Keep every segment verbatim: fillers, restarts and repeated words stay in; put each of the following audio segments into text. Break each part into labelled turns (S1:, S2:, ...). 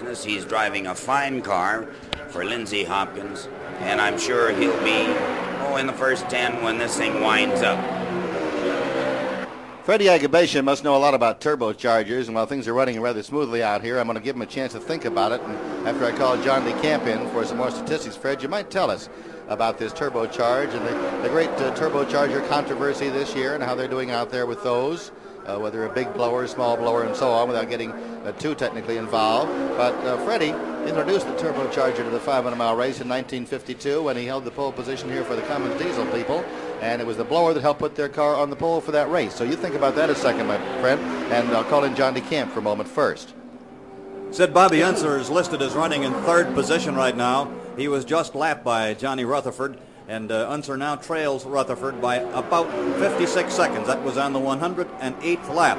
S1: business. He's driving a fine car for Lindsey Hopkins, and I'm sure he'll be, oh, in the first ten when this thing winds up.
S2: Freddie Agabashian must know a lot about turbochargers, and while things are running rather smoothly out here, I'm going to give him a chance to think about it. And after I call John DeCamp in for some more statistics, Fred, you might tell us about this turbocharge and the, the great uh, turbocharger controversy this year and how they're doing out there with those, uh, whether a big blower, small blower, and so on, without getting uh, too technically involved. But uh, Freddie introduced the turbocharger to the five hundred mile race in nineteen fifty-two when he held the pole position here for the Cummins Diesel people. And it was the blower that helped put their car on the pole for that race. So you think about that a second, my friend, and I'll call in John DeCamp for a moment first.
S3: Sid, Bobby Unser is listed as running in third position right now. He was just lapped by Johnny Rutherford, and uh, Unser now trails Rutherford by about fifty-six seconds. That was on the one hundred eighth lap.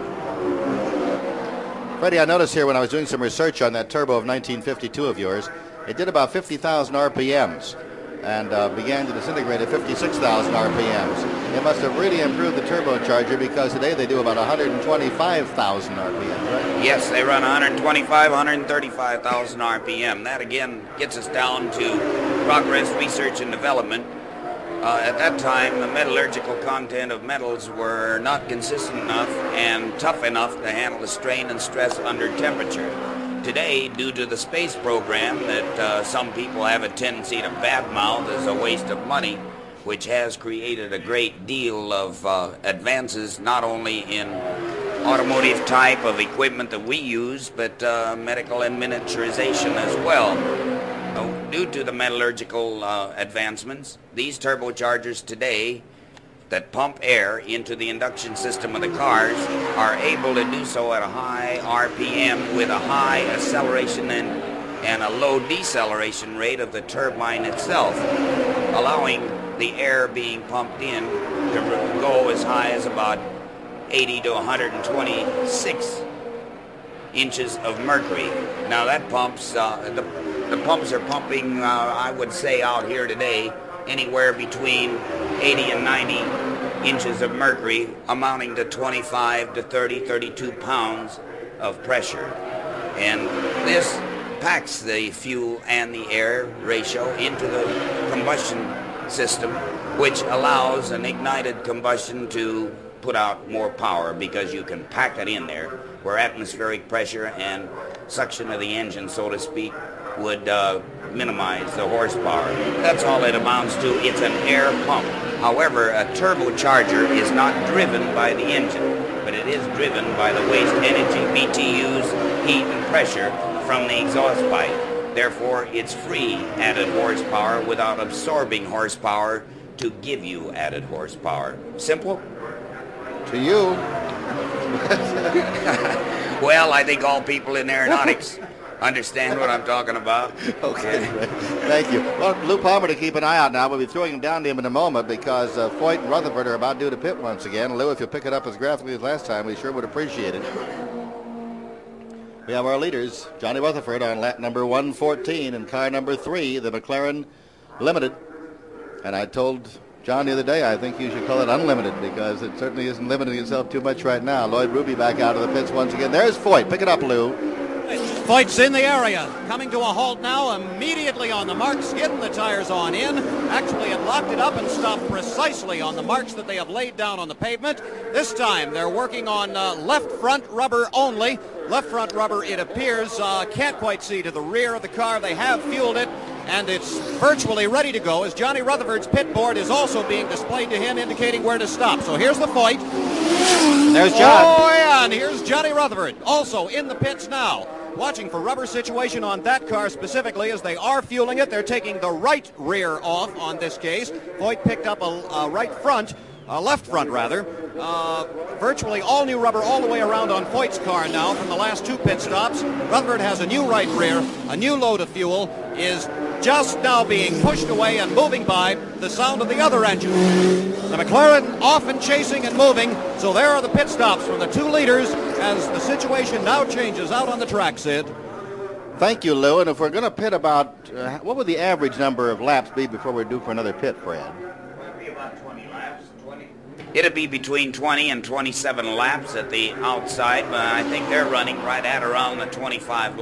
S2: Freddie, I noticed here when I was doing some research on that turbo of nineteen fifty-two of yours, it did about fifty thousand R P Ms. and uh, began to disintegrate at fifty-six thousand R P Ms. It must have really improved the turbocharger because today they do about one hundred twenty-five thousand R P Ms, right?
S1: Yes, they run one hundred twenty-five, one hundred thirty-five thousand R P M. That, again, gets us down to progress, research, and development. Uh, at that time, the metallurgical content of metals were not consistent enough and tough enough to handle the strain and stress under temperature. Today, due to the space program that uh, some people have a tendency to badmouth as a waste of money, which has created a great deal of uh, advances not only in automotive type of equipment that we use, but uh, medical and miniaturization as well. Uh, due to the metallurgical uh, advancements, these turbochargers today that pump air into the induction system of the cars are able to do so at a high R P M with a high acceleration and, and a low deceleration rate of the turbine itself, allowing the air being pumped in to go as high as about eighty to one hundred twenty-six inches of mercury. Now that pumps, uh, the, the pumps are pumping, uh, I would say out here today, anywhere between eighty and ninety inches of mercury, amounting to twenty-five to thirty, thirty-two pounds of pressure. And this packs the fuel and the air ratio into the combustion system, which allows an ignited combustion to put out more power because you can pack it in there, where atmospheric pressure and suction of the engine, so to speak, would uh, minimize the horsepower. That's all it amounts to. It's an air pump. However, a turbocharger is not driven by the engine, but it is driven by the waste energy, B T Us, heat and pressure from the exhaust pipe. Therefore, it's free added horsepower without absorbing horsepower to give you added horsepower. Simple?
S2: To you.
S1: Well, I think all people in aeronautics understand what I'm talking about.
S2: Okay, thank you. Well, Lou Palmer to keep an eye out now. We'll be throwing him down to him in a moment because uh, Foyt and Rutherford are about due to pit once again. Lou, if you'll pick it up as graphically as last time, we sure would appreciate it. We have our leaders, Johnny Rutherford on lap number one fourteen and car number three, the McLaren Limited. And I told John the other day, I think you should call it unlimited because it certainly isn't limiting itself too much right now. Lloyd Ruby back out of the pits once again. There's Foyt. Pick it up, Lou.
S4: Foyt's in the area, coming to a halt now, immediately on the mark, skidding the tires on in. Actually, it locked it up and stopped precisely on the marks that they have laid down on the pavement. This time, they're working on uh, left front rubber only. Left front rubber, it appears, uh, can't quite see to the rear of the car. They have fueled it, and it's virtually ready to go as Johnny Rutherford's pit board is also being displayed to him, indicating where to stop. So here's the Foyt.
S2: There's John.
S4: Oh, yeah, and here's Johnny Rutherford, also in the pits now. Watching for rubber situation on that car specifically as they are fueling it. They're taking the right rear off on this case. Foyt picked up a, a right front, a left front rather. Uh, virtually all new rubber all the way around on Foyt's car now from the last two pit stops. Rutherford has a new right rear, a new load of fuel, is just now being pushed away and moving by the sound of the other engine. The McLaren off and chasing and moving, so there are the pit stops from the two leaders as the situation now changes out on the track, Sid.
S2: Thank you, Lou. And if we're going to pit about, uh, what would the average number of laps be before we're due for another pit, Fred?
S1: It'd be about twenty laps. twenty. It'd be between twenty and twenty-seven laps at the outside, but I think they're running right at around the twenty-five lap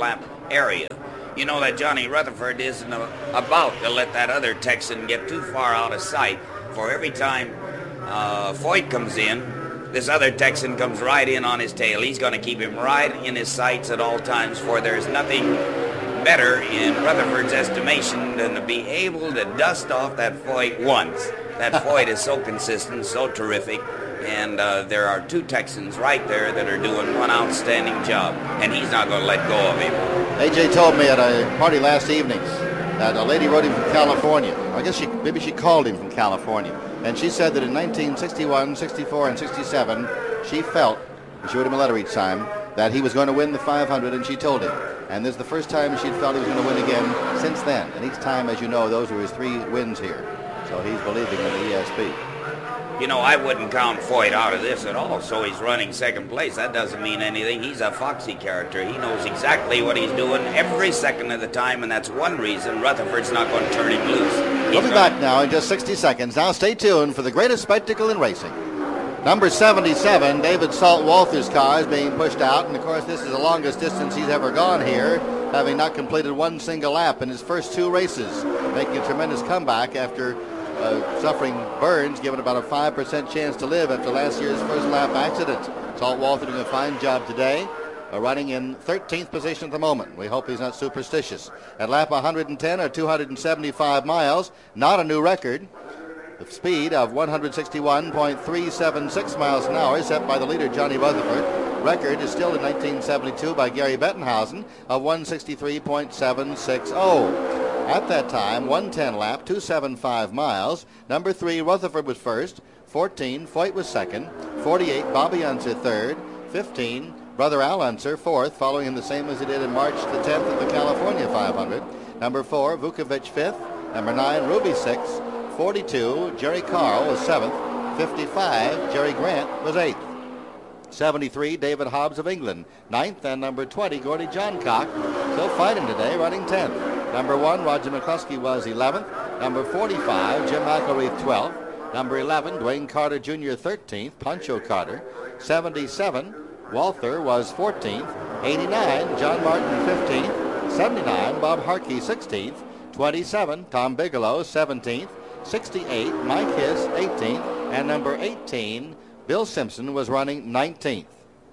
S1: area. You know that Johnny Rutherford isn't a, about to let that other Texan get too far out of sight. For every time uh, Foyt comes in, this other Texan comes right in on his tail. He's going to keep him right in his sights at all times, for there's nothing better in Rutherford's estimation than to be able to dust off that Foyt once. That Foyt is so consistent, so terrific, and uh, there are two Texans right there that are doing one outstanding job, and he's not going to let go of him.
S2: A J told me at a party last evening that a lady wrote him from California. I guess she maybe she called him from California, and she said that in nineteen sixty-one, sixty-four, and sixty-seven, she felt, she wrote him a letter each time, that he was going to win the five hundred, and she told him. And this is the first time she'd felt he was going to win again since then. And each time, as you know, those were his three wins here. So he's believing in the E S P.
S1: You know, I wouldn't count Foyt out of this at all, so he's running second place. That doesn't mean anything. He's a foxy character. He knows exactly what he's doing every second of the time, and that's one reason Rutherford's not going to turn him loose. He's
S2: We'll be back now in just sixty seconds. Now stay tuned for the greatest spectacle in racing. Number seventy-seven, David Salt Walther's car is being pushed out, and of course this is the longest distance he's ever gone here, having not completed one single lap in his first two races, making a tremendous comeback after uh, suffering burns, given about a five percent chance to live after last year's first lap accident. Salt Walther doing a fine job today, uh, running in thirteenth position at the moment. We hope he's not superstitious. At lap one hundred ten or two hundred seventy-five miles, not a new record. The speed of one hundred sixty-one point three seven six miles an hour set by the leader Johnny Rutherford. Record is still in nineteen seventy-two by Gary Bettenhausen of one sixty-three point seven six zero. At that time, one ten lap, two seventy-five miles. Number three, Rutherford was first. fourteen, Foyt was second. forty-eight, Bobby Unser third. fifteen, Brother Al Unser fourth, following him the same as he did in March the tenth at the California five hundred. Number four, Vukovic fifth. Number nine, Ruby sixth. forty-two, Jerry Carl was seventh. fifty-five, Jerry Grant was eighth. seventy-three, David Hobbs of England, ninth, and number twenty, Gordy Johncock, still fighting today, running tenth. Number one, Roger McCluskey was eleventh. Number forty-five, Jim McElreath twelfth. Number eleven, Dwayne Carter Junior thirteenth, Pancho Carter. seventy-seven, Walther was fourteenth. eighty-nine, John Martin fifteenth. seventy-nine, Bob Harkey sixteenth. twenty-seven, Tom Bigelow seventeenth. sixty-eight, Mike Hiss eighteenth. And number eighteen, Bill Simpson was running nineteenth.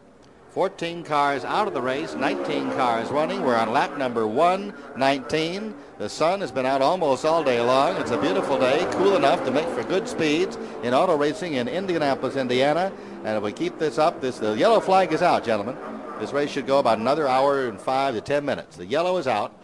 S2: fourteen cars out of the race, nineteen cars running. We're on lap number one nineteen. The sun has been out almost all day long. It's a beautiful day, cool enough to make for good speeds in auto racing in Indianapolis, Indiana. And if we keep this up, this the yellow flag is out, gentlemen. This race should go about another hour and five to ten minutes. The yellow is out.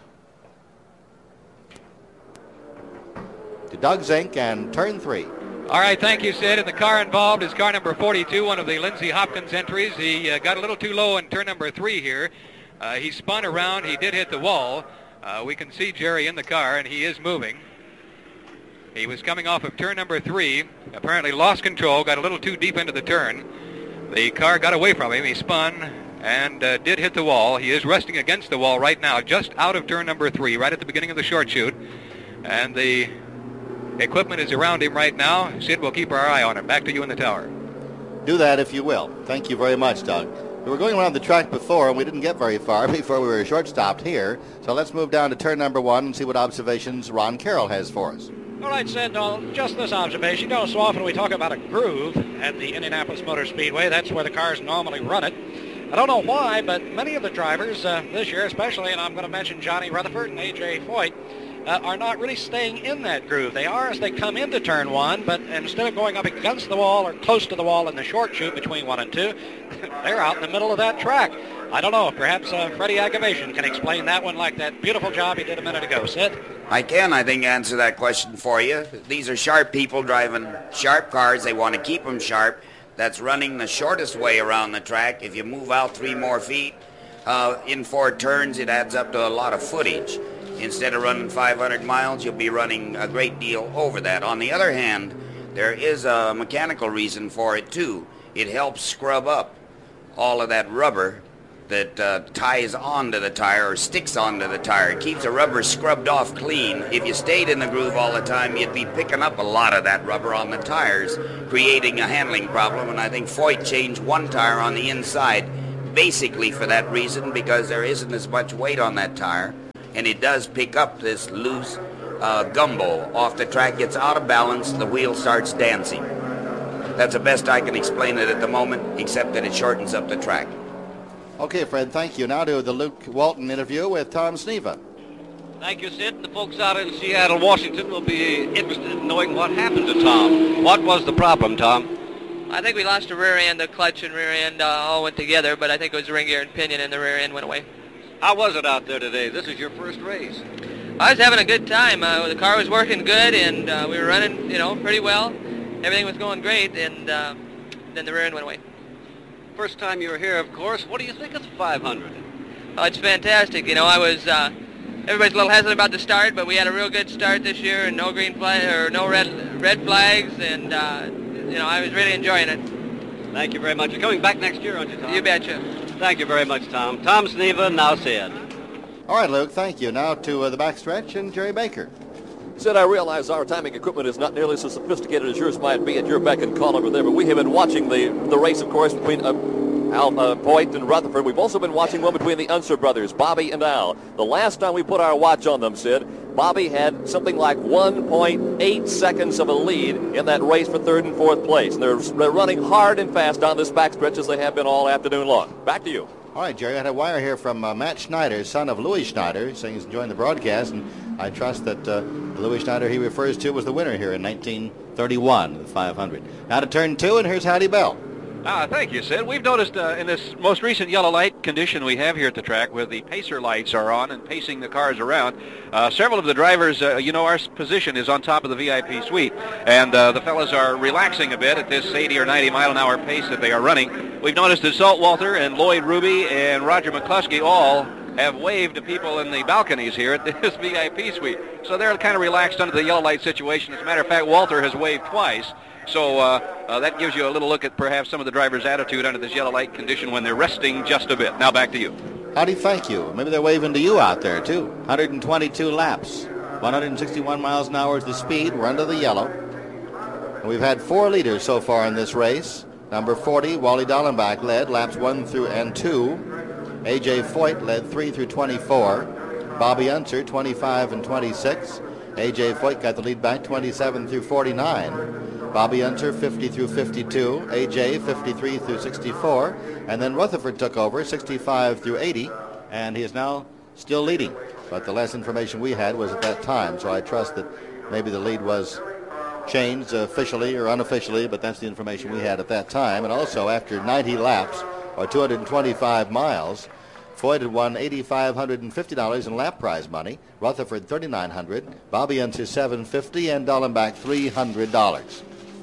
S2: To Doug Zink and turn three.
S5: All right, thank you, Sid. And the car involved is car number forty-two, one of the Lindsey Hopkins entries. He uh, got a little too low in turn number three here. Uh, he spun around. He did hit the wall. Uh, we can see Jerry in the car, and he is moving. He was coming off of turn number three, apparently lost control, got a little too deep into the turn. The car got away from him. He spun and uh, did hit the wall. He is resting against the wall right now, just out of turn number three, right at the beginning of the short chute. And the equipment is around him right now. Sid will keep our eye on him. Back to you in the tower.
S2: Do that if you will. Thank you very much, Doug. We were going around the track before, and we didn't get very far before we were short-stopped here. So let's move down to turn number one and see what observations Ron Carroll has for us.
S6: All right, Sid, no, just this observation. You know, so often we talk about a groove at the Indianapolis Motor Speedway. That's where the cars normally run it. I don't know why, but many of the drivers uh, this year especially, and I'm going to mention Johnny Rutherford and A J Foyt, Uh, are not really staying in that groove. They are as they come into turn one, but instead of going up against the wall or close to the wall in the short chute between one and two, they're out in the middle of that track. I don't know. Perhaps uh, Freddie Agavation can explain that one like that beautiful job he did a minute ago. Sid?
S1: I can, I think, answer that question for you. These are sharp people driving sharp cars. They want to keep them sharp. That's running the shortest way around the track. If you move out three more feet uh, in four turns, it adds up to a lot of footage. Instead of running five hundred miles, you'll be running a great deal over that. On the other hand, there is a mechanical reason for it, too. It helps scrub up all of that rubber that uh, ties onto the tire or sticks onto the tire. It keeps the rubber scrubbed off clean. If you stayed in the groove all the time, you'd be picking up a lot of that rubber on the tires, creating a handling problem. And I think Foyt changed one tire on the inside basically for that reason, because there isn't as much weight on that tire, and it does pick up this loose uh, gumbo off the track, gets out of balance, the wheel starts dancing. That's the best I can explain it at the moment, except that it shortens up the track.
S2: Okay, Fred, thank you. Now to the Luke Walton interview with Tom Sneva.
S7: Thank you, Sid. The folks out in Seattle, Washington will be interested in knowing what happened to Tom. What was the problem, Tom?
S8: I think we lost the rear end, the clutch and rear end uh, all went together, but I think it was the ring gear and pinion and the rear end went away.
S7: How was it out there today? This is your first race.
S8: I was having a good time. Uh, the car was working good, and uh, we were running, you know, pretty well. Everything was going great, and uh, then the rear end went away.
S7: First time you were here, of course. What do you think of the five hundred?
S8: Oh, it's fantastic. You know, I was... Uh, Everybody's a little hesitant about the start, but we had a real good start this year, and no green flag or no red red flags, and uh, you know I was really enjoying it.
S7: Thank you very much. You're coming back next year, aren't you, Tom?
S8: You betcha.
S7: Thank you very much, Tom. Tom Sneva, now Sid.
S2: All right, Luke, thank you. Now to uh, the backstretch and Jerry Baker.
S9: Sid, I realize our timing equipment is not nearly so sophisticated as yours might be at your beck and call over there, but we have been watching the the race, of course, between uh, Al uh, Voigt and Rutherford. We've also been watching one between the Unser brothers, Bobby and Al. The last time we put our watch on them, Sid, Bobby had something like one point eight seconds of a lead in that race for third and fourth place. And they're, they're running hard and fast down this backstretch as they have been all afternoon long. Back to you.
S2: All right, Jerry, I had a wire here from uh, Matt Schneider, son of Louis Schneider, saying he's enjoying the broadcast, and I trust that uh, the Louis Schneider he refers to was the winner here in nineteen thirty-one, the five hundred. Now to turn two, and here's Hattie Bell.
S10: Ah, thank you, Sid. We've noticed uh, in this most recent yellow light condition we have here at the track, where the pacer lights are on and pacing the cars around, uh, several of the drivers, uh, you know, our position is on top of the V I P suite, and uh, the fellas are relaxing a bit at this eighty or ninety mile an hour pace that they are running. We've noticed that Salt Walter and Lloyd Ruby and Roger McCluskey all have waved to people in the balconies here at this V I P suite. So they're kind of relaxed under the yellow light situation. As a matter of fact, Walter has waved twice. So uh, uh, that gives you a little look at perhaps some of the drivers' attitude under this yellow light condition when they're resting just a bit. Now back to you.
S2: Howdy, thank you. Maybe they're waving to you out there, too. one hundred twenty-two laps. one hundred sixty-one miles an hour is the speed. We're under the yellow. And we've had four leaders so far in this race. Number forty, Wally Dallenbach led laps one through and two. A J Foyt led three through twenty-four. Bobby Unser, twenty-five and twenty-six. A J Foyt got the lead back, twenty-seven through forty-nine. Bobby Unser, fifty through fifty-two. A J, fifty-three through sixty-four. And then Rutherford took over, sixty-five through eighty. And he is now still leading. But the last information we had was at that time. So I trust that maybe the lead was changed officially or unofficially, but that's the information we had at that time. And also, after ninety laps, or two hundred twenty-five miles, Foyt had won eight thousand five hundred fifty dollars in lap prize money, Rutherford three thousand nine hundred dollars, Bobby Unser seven hundred fifty dollars, and Dallenbach three hundred dollars.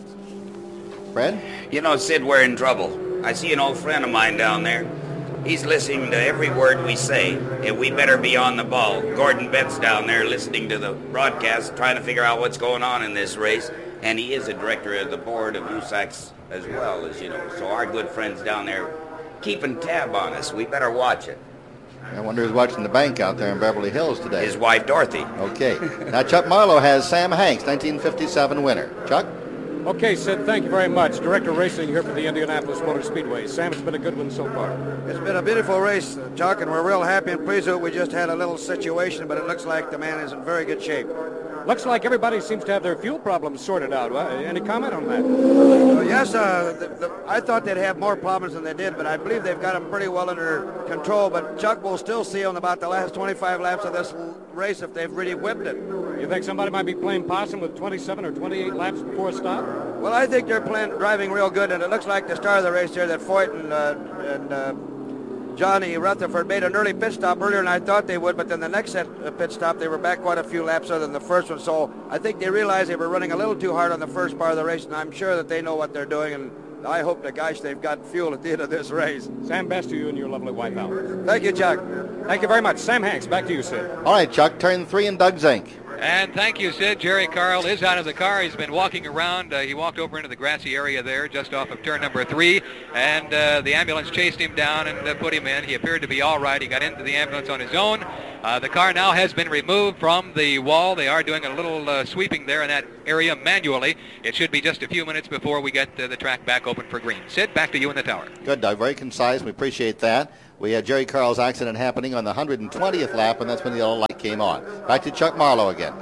S2: Fred?
S1: You know, Sid, we're in trouble. I see an old friend of mine down there. He's listening to every word we say, and we better be on the ball. Gordon Betts down there listening to the broadcast, trying to figure out what's going on in this race, and he is a director of the board of U S A C as well, as you know. So our good friends down there keeping tab on us. We better watch it.
S2: I wonder who's watching the bank out there in Beverly Hills today.
S1: His wife, Dorothy.
S2: Okay. Now, Chuck Marlowe has Sam Hanks, nineteen fifty-seven winner. Chuck?
S11: Okay, Sid, thank you very much. Director of Racing here for the Indianapolis Motor Speedway. Sam, it's been a good one so far.
S12: It's been a beautiful race, Chuck, and we're real happy and pleased with it. We just had a little situation, but it looks like the man is in very good shape.
S11: Looks like everybody seems to have their fuel problems sorted out. Uh, any comment on that?
S12: Well, yes, uh, the, the, I thought they'd have more problems than they did, but I believe they've got them pretty well under control. But Chuck will still see on about the last twenty-five laps of this race if they've really whipped it.
S11: You think somebody might be playing possum with twenty-seven or twenty-eight laps before a stop?
S12: Well, I think they're playing, driving real good, and it looks like the star of the race there that Foyt and, uh, and uh, Johnny Rutherford made an early pit stop earlier than I thought they would, but then the next set uh, pit stop, they were back quite a few laps other than the first one. So I think they realized they were running a little too hard on the first part of the race, and I'm sure that they know what they're doing, and I hope to gosh they've got fuel at the end of this race.
S11: Sam, best to you and your lovely wife, Al.
S12: Thank you, Chuck.
S11: Thank you very much. Sam Hanks, back to you, Sid.
S2: All right, Chuck, turn three and Doug Zink.
S5: And thank you, Sid. Jerry Carl is out of the car. He's been walking around. Uh, he walked over into the grassy area there just off of turn number three, and uh, the ambulance chased him down and uh, put him in. He appeared to be all right. He got into the ambulance on his own. Uh, the car now has been removed from the wall. They are doing a little uh, sweeping there in that area manually. It should be just a few minutes before we get uh, the track back open for green. Sid, back to you in the tower.
S2: Good, Doug. Very concise. We appreciate that. We had Jerry Carl's accident happening on the one hundred twentieth lap, and that's when the yellow light came on. Back to Chuck Marlowe again.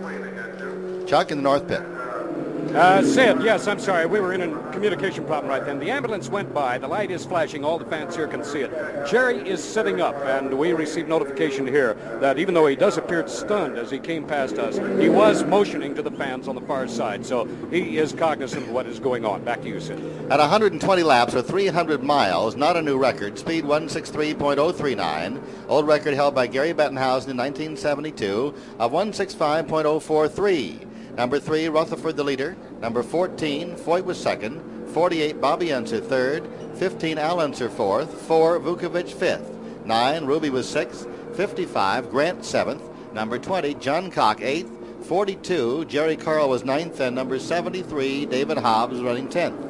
S2: Chuck in the north pit.
S11: Uh, Sid, yes, I'm sorry. We were in a communication problem right then. The ambulance went by. The light is flashing. All the fans here can see it. Jerry is sitting up, and we received notification here that even though he does appear stunned as he came past us, he was motioning to the fans on the far side. So he is cognizant of what is going on. Back to you, Sid.
S2: At one hundred twenty laps or three hundred miles, not a new record, speed one sixty-three point oh three nine. Old record held by Gary Bettenhausen in nineteen seventy-two of one sixty-five point oh four three. Number three, Rutherford the leader. Number fourteen, Foyt was second. forty-eight, Bobby Unser third. fifteen, Al Unser fourth. four, Vukovic fifth. nine, Ruby was sixth. fifty-five, Grant seventh. Number twenty, John Cock eighth. forty-two, Jerry Carl was ninth. And number seventy-three, David Hobbs running tenth.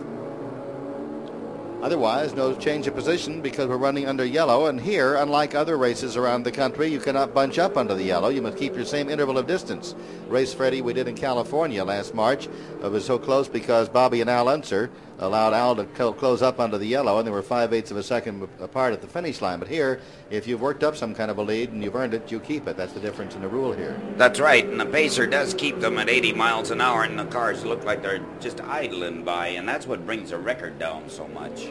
S2: Otherwise, no change of position because we're running under yellow. And here, unlike other races around the country, you cannot bunch up under the yellow. You must keep your same interval of distance. Race Freddie we did in California last March. It was so close because Bobby and Al Unser allowed Al to co- close up under the yellow, and they were five-eighths of a second apart at the finish line. But here, if you've worked up some kind of a lead and you've earned it, you keep it. That's the difference in the rule here.
S1: That's right, and the pacer does keep them at eighty miles an hour, and the cars look like they're just idling by, and that's what brings the record down so much.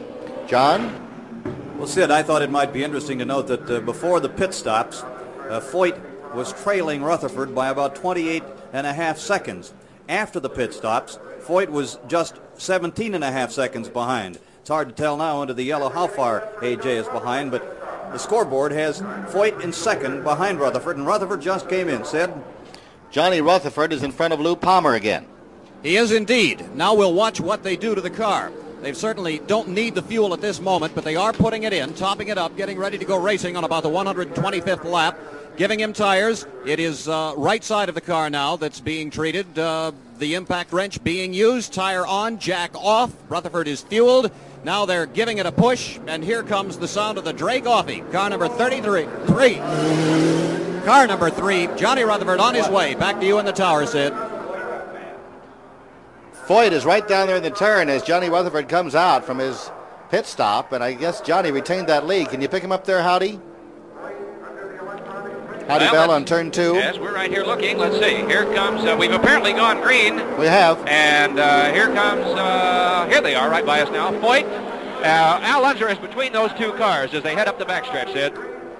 S2: John?
S3: Well, Sid, I thought it might be interesting to note that uh, before the pit stops, uh, Foyt was trailing Rutherford by about twenty-eight and a half seconds. After the pit stops, Foyt was just seventeen and a half seconds behind. It's hard to tell now under the yellow how far A J is behind, but the scoreboard has Foyt in second behind Rutherford, and Rutherford just came in. Sid?
S2: Johnny Rutherford is in front of Lou Palmer again.
S4: He is indeed. Now we'll watch what they do to the car. They certainly don't need the fuel at this moment, but they are putting it in, topping it up, getting ready to go racing on about the one hundred twenty-fifth lap, giving him tires. It is uh, right side of the car now that's being treated. Uh, the impact wrench being used, tire on, jack off. Rutherford is fueled. Now they're giving it a push, and here comes the sound of the Drake Offie. Car number thirty-three. Three. Car number three, Johnny Rutherford on his way. Back to you in the tower, Sid.
S2: Foyt is right down there in the turn as Johnny Rutherford comes out from his pit stop, and I guess Johnny retained that lead. Can you pick him up there, Howdy? Howdy
S10: Well,
S2: Bell on turn two.
S10: Yes, we're right here looking. Let's see. Here comes, uh, we've apparently gone green.
S2: We have.
S10: And uh, here comes, uh, here they are right by us now. Foyt. Uh, Al Unser is between those two cars as they head up the backstretch, Sid.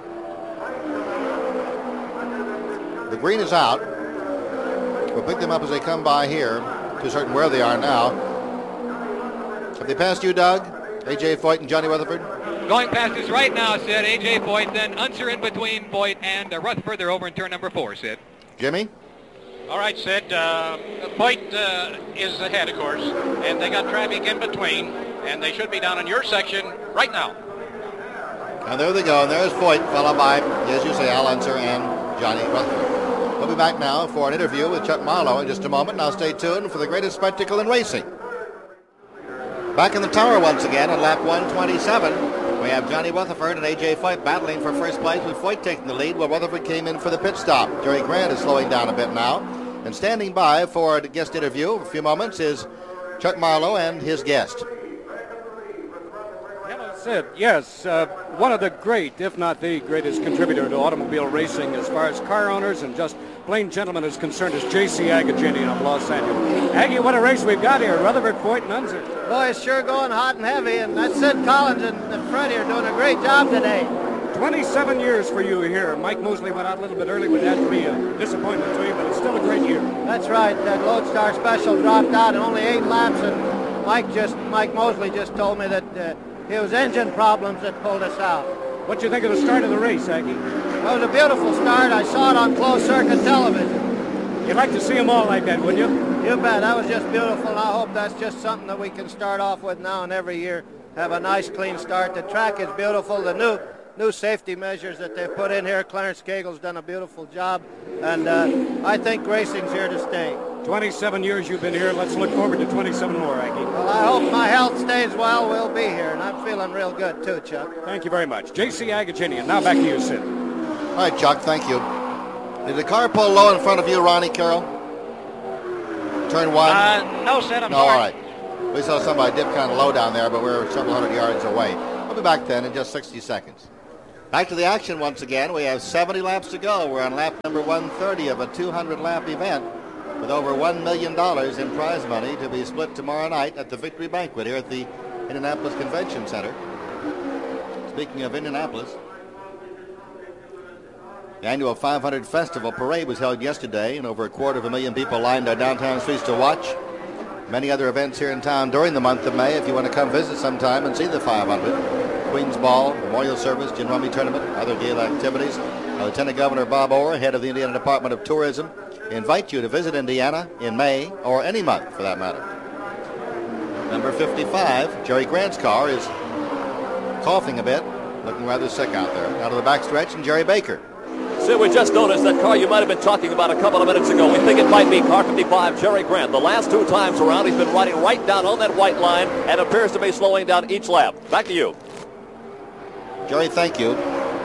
S2: The green is out. We'll pick them up as they come by here. Too certain where they are now. Have they passed you, Doug? A J Foyt and Johnny Rutherford?
S5: Going past us right now, Sid. A J Foyt, then Unser in between Foyt and uh, Rutherford. They're over in turn number four, Sid.
S2: Jimmy?
S6: All right, Sid. Uh, Foyt uh, is ahead, of course, and they got traffic in between, and they should be down in your section right now.
S2: And there they go. And there's Foyt, followed by, as you say, Al Unser and Johnny Rutherford. We'll be back now for an interview with Chuck Marlowe in just a moment. Now stay tuned for the greatest spectacle in racing. Back in the tower once again at lap one twenty-seven. We have Johnny Rutherford and A J Foyt battling for first place, with Foyt taking the lead while Rutherford came in for the pit stop. Jerry Grant is slowing down a bit now. And standing by for a guest interview in a few moments is Chuck Marlowe and his guest.
S11: Sid, yes, uh, one of the great, if not the greatest contributor to automobile racing as far as car owners and just plain gentlemen is concerned is J C Agajanian of Los Angeles. Aggie, what a race we've got here. Rutherford, Foyt, and Unser.
S13: Boy, it's sure going hot and heavy, and that's Sid Collins and Freddie are doing a great job today.
S11: twenty-seven years for you here. Mike Mosley went out a little bit early, but that to be a disappointment to you, but it's still a great year.
S13: That's right. That Lodestar Special dropped out in only eight laps, and Mike just Mike Mosley just told me that uh, it was engine problems that pulled us out.
S11: What do you think of the start of the race, Aggie?
S13: It was a beautiful start. I saw it on closed circuit television.
S11: You'd like to see them all like that, wouldn't you?
S13: You bet. That was just beautiful, and I hope that's just something that we can start off with now and every year. Have a nice, clean start. The track is beautiful. The new new safety measures that they've put in here. Clarence Cagle's done a beautiful job, and uh, I think racing's here to stay.
S11: twenty-seven years you've been here. Let's look forward to twenty-seven more, Aggie.
S13: Well, I hope my health stays well. We'll be here, and I'm feeling real good too, Chuck.
S11: Thank you very much. J C Agajanian. Now back to you, Sid.
S2: All right, Chuck, thank you. Did the car pull low in front of you, Ronnie Carroll? Turn one?
S6: Uh, no, Sid, I'm
S2: no,
S6: sorry.
S2: all right. We saw somebody dip kind of low down there, but we we're several hundred yards away. We'll be back then in just sixty seconds. Back to the action once again. We have seventy laps to go. We're on lap number one thirty of a two hundred lap event with over one million dollars in prize money to be split tomorrow night at the Victory Banquet here at the Indianapolis Convention Center. Speaking of Indianapolis, the annual five hundred Festival Parade was held yesterday, and over a quarter of a million people lined our downtown streets to watch. Many other events here in town during the month of May if you want to come visit sometime and see the five hundred. Queen's Ball, Memorial Service, Gin Rummy Tournament, other gala activities. Uh, Lieutenant Governor Bob Orr, head of the Indiana Department of Tourism, invite you to visit Indiana in May or any month for that matter. Number fifty-five, Jerry Grant's car, is coughing a bit, looking rather sick out there. Out of the backstretch, and Jerry Baker.
S9: Sid, we just noticed that car you might have been talking about a couple of minutes ago. We think it might be car fifty-five, Jerry Grant. The last two times around, he's been riding right down on that white line and appears to be slowing down each lap. Back to you.
S2: Jerry, thank you.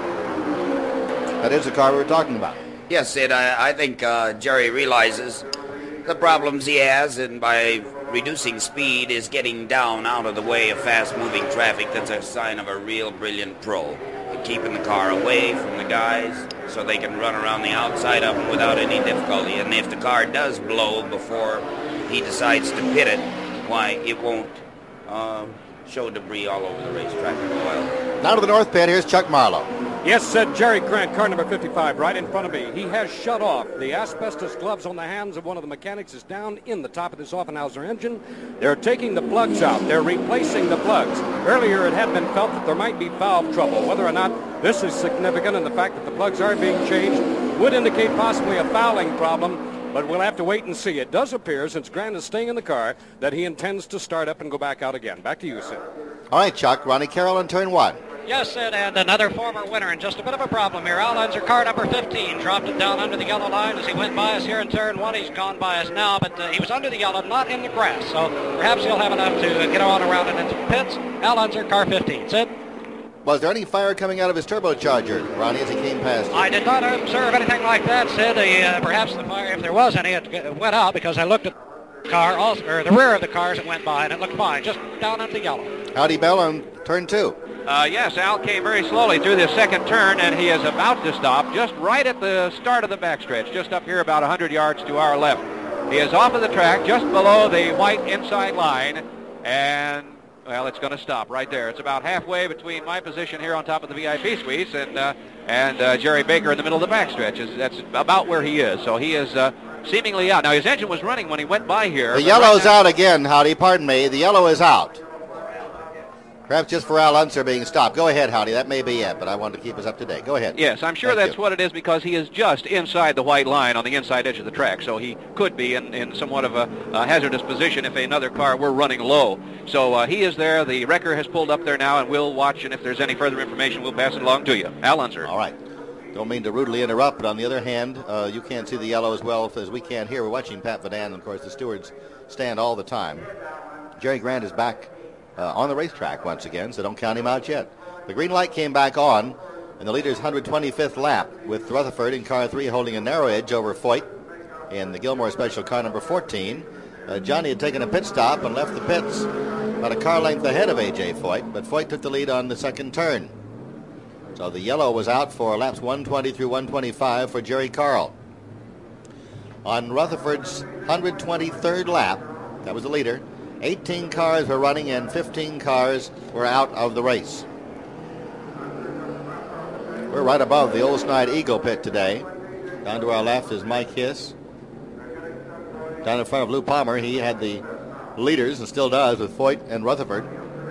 S2: That is the car we were talking about.
S1: Yes, Sid, I, I think uh, Jerry realizes the problems he has, and by reducing speed is getting down out of the way of fast-moving traffic. That's a sign of a real brilliant pro. And keeping the car away from the guys so they can run around the outside of them without any difficulty. And if the car does blow before he decides to pit it, why, it won't uh, show debris all over the racetrack and oil.
S2: Now to the north pit, here's Chuck Marlowe.
S11: Yes, said Jerry Grant, car number fifty-five, right in front of me. He has shut off. The asbestos gloves on the hands of one of the mechanics is down in the top of this Offenhauser engine. They're taking the plugs out. They're replacing the plugs. Earlier, it had been felt that there might be valve trouble. Whether or not this is significant, and the fact that the plugs are being changed would indicate possibly a fouling problem, but we'll have to wait and see. It does appear, since Grant is staying in the car, that he intends to start up and go back out again. Back to you, Sid.
S2: All right, Chuck. Ronnie Carroll in turn one.
S6: Yes, Sid, and another former winner, and just a bit of a problem here. Al Unser, car number fifteen, dropped it down under the yellow line as he went by us here in turn one. He's gone by us now, but uh, he was under the yellow, not in the grass, so perhaps he'll have enough to uh, get on around and into the pits. Al Unser, car fifteen. Sid?
S2: Was there any fire coming out of his turbocharger, Ronnie, as he came past you?
S6: I did not observe anything like that, Sid. Uh, perhaps the fire, if there was any, it went out because I looked at the car, also, or the rear of the cars that went by, and it looked fine, just down under the yellow.
S2: Howdy Bell on turn two.
S10: Uh, yes, Al came very slowly through the second turn, and he is about to stop just right at the start of the backstretch, just up here about one hundred yards to our left. He is off of the track just below the white inside line, and, well, it's going to stop right there. It's about halfway between my position here on top of the V I P suites and uh, and uh, Jerry Baker in the middle of the backstretch. Is, that's about where he is, so he is uh, seemingly out. Now, his engine was running when he went by here.
S2: The yellow's right out again, Howdy. Pardon me. The yellow is out. Perhaps just for Al Unser being stopped. Go ahead, Howdy. That may be it, but I wanted to keep us up to date. Go ahead.
S10: Yes, I'm sure
S2: Thank
S10: that's
S2: you.
S10: what it is because he is just inside the white line on the inside edge of the track, so he could be in, in somewhat of a, a hazardous position if another car were running low. So uh, he is there. The wrecker has pulled up there now, and we'll watch, and if there's any further information, we'll pass it along to you. Al Unser.
S2: All right. Don't mean to rudely interrupt, but on the other hand, uh, you can't see the yellow as well as we can here. We're watching Pat Vadan, and of course the stewards stand all the time. Jerry Grant is back Uh, on the racetrack once again, so don't count him out yet. The green light came back on in the leader's one hundred twenty-fifth lap, with Rutherford in car three holding a narrow edge over Foyt in the Gilmore Special car number fourteen. Uh, Johnny had taken a pit stop and left the pits about a car length ahead of A J Foyt, but Foyt took the lead on the second turn. So the yellow was out for laps one twenty through one twenty-five for Jerry Carl. On Rutherford's one hundred twenty-third lap, that was the leader, eighteen cars were running and fifteen cars were out of the race. We're right above the Old Snide Eagle pit today. Down to our left is Mike Hiss. Down in front of Lou Palmer, he had the leaders and still does with Foyt and Rutherford.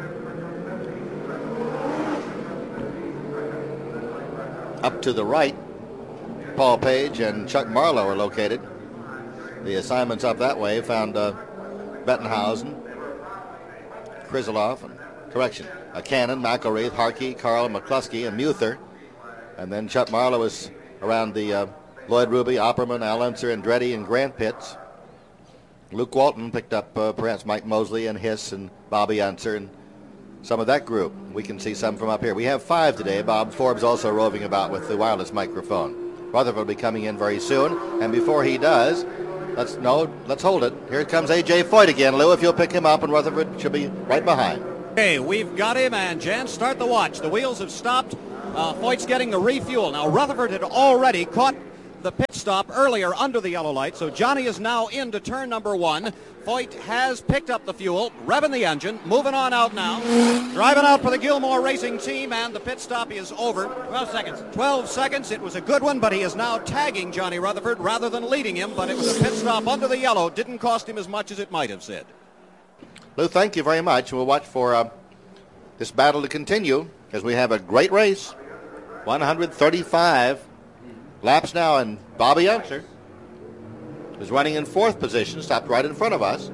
S2: Up to the right, Paul Page and Chuck Marlowe are located. The assignments up that way found uh, Bettenhausen, Krizzloff, and correction, uh, Cannon, McElreath, Harkey, Carl, McCluskey, and Muther. And then Chuck Marlowe was around the uh, Lloyd Ruby, Opperman, Al Unser, Andretti, and Grant pits. Luke Walton picked up uh, perhaps Mike Mosley and Hiss and Bobby Unser and some of that group. We can see some from up here. We have five today. Bob Forbes also roving about with the wireless microphone. Rutherford will be coming in very soon. And before he does, let's no, let's hold it. Here comes A J Foyt again. Lou, if you'll pick him up, and Rutherford should be right behind.
S4: Okay, we've got him, and Jan, start the watch. The wheels have stopped. Uh, Foyt's getting the refuel. Now, Rutherford had already caught the pit stop earlier under the yellow light, so Johnny is now into turn number one. Foyt has picked up the fuel, revving the engine, moving on out now, driving out for the Gilmore Racing Team, and the pit stop is over. twelve seconds. twelve seconds. It was a good one, but he is now tagging Johnny Rutherford rather than leading him, but it was a pit stop under the yellow. Didn't cost him as much as it might have, Sid.
S2: Lou, thank you very much. We'll watch for uh, this battle to continue as we have a great race. one hundred thirty-five laps now, and Bobby Unser is running in fourth position, stopped right in front of us.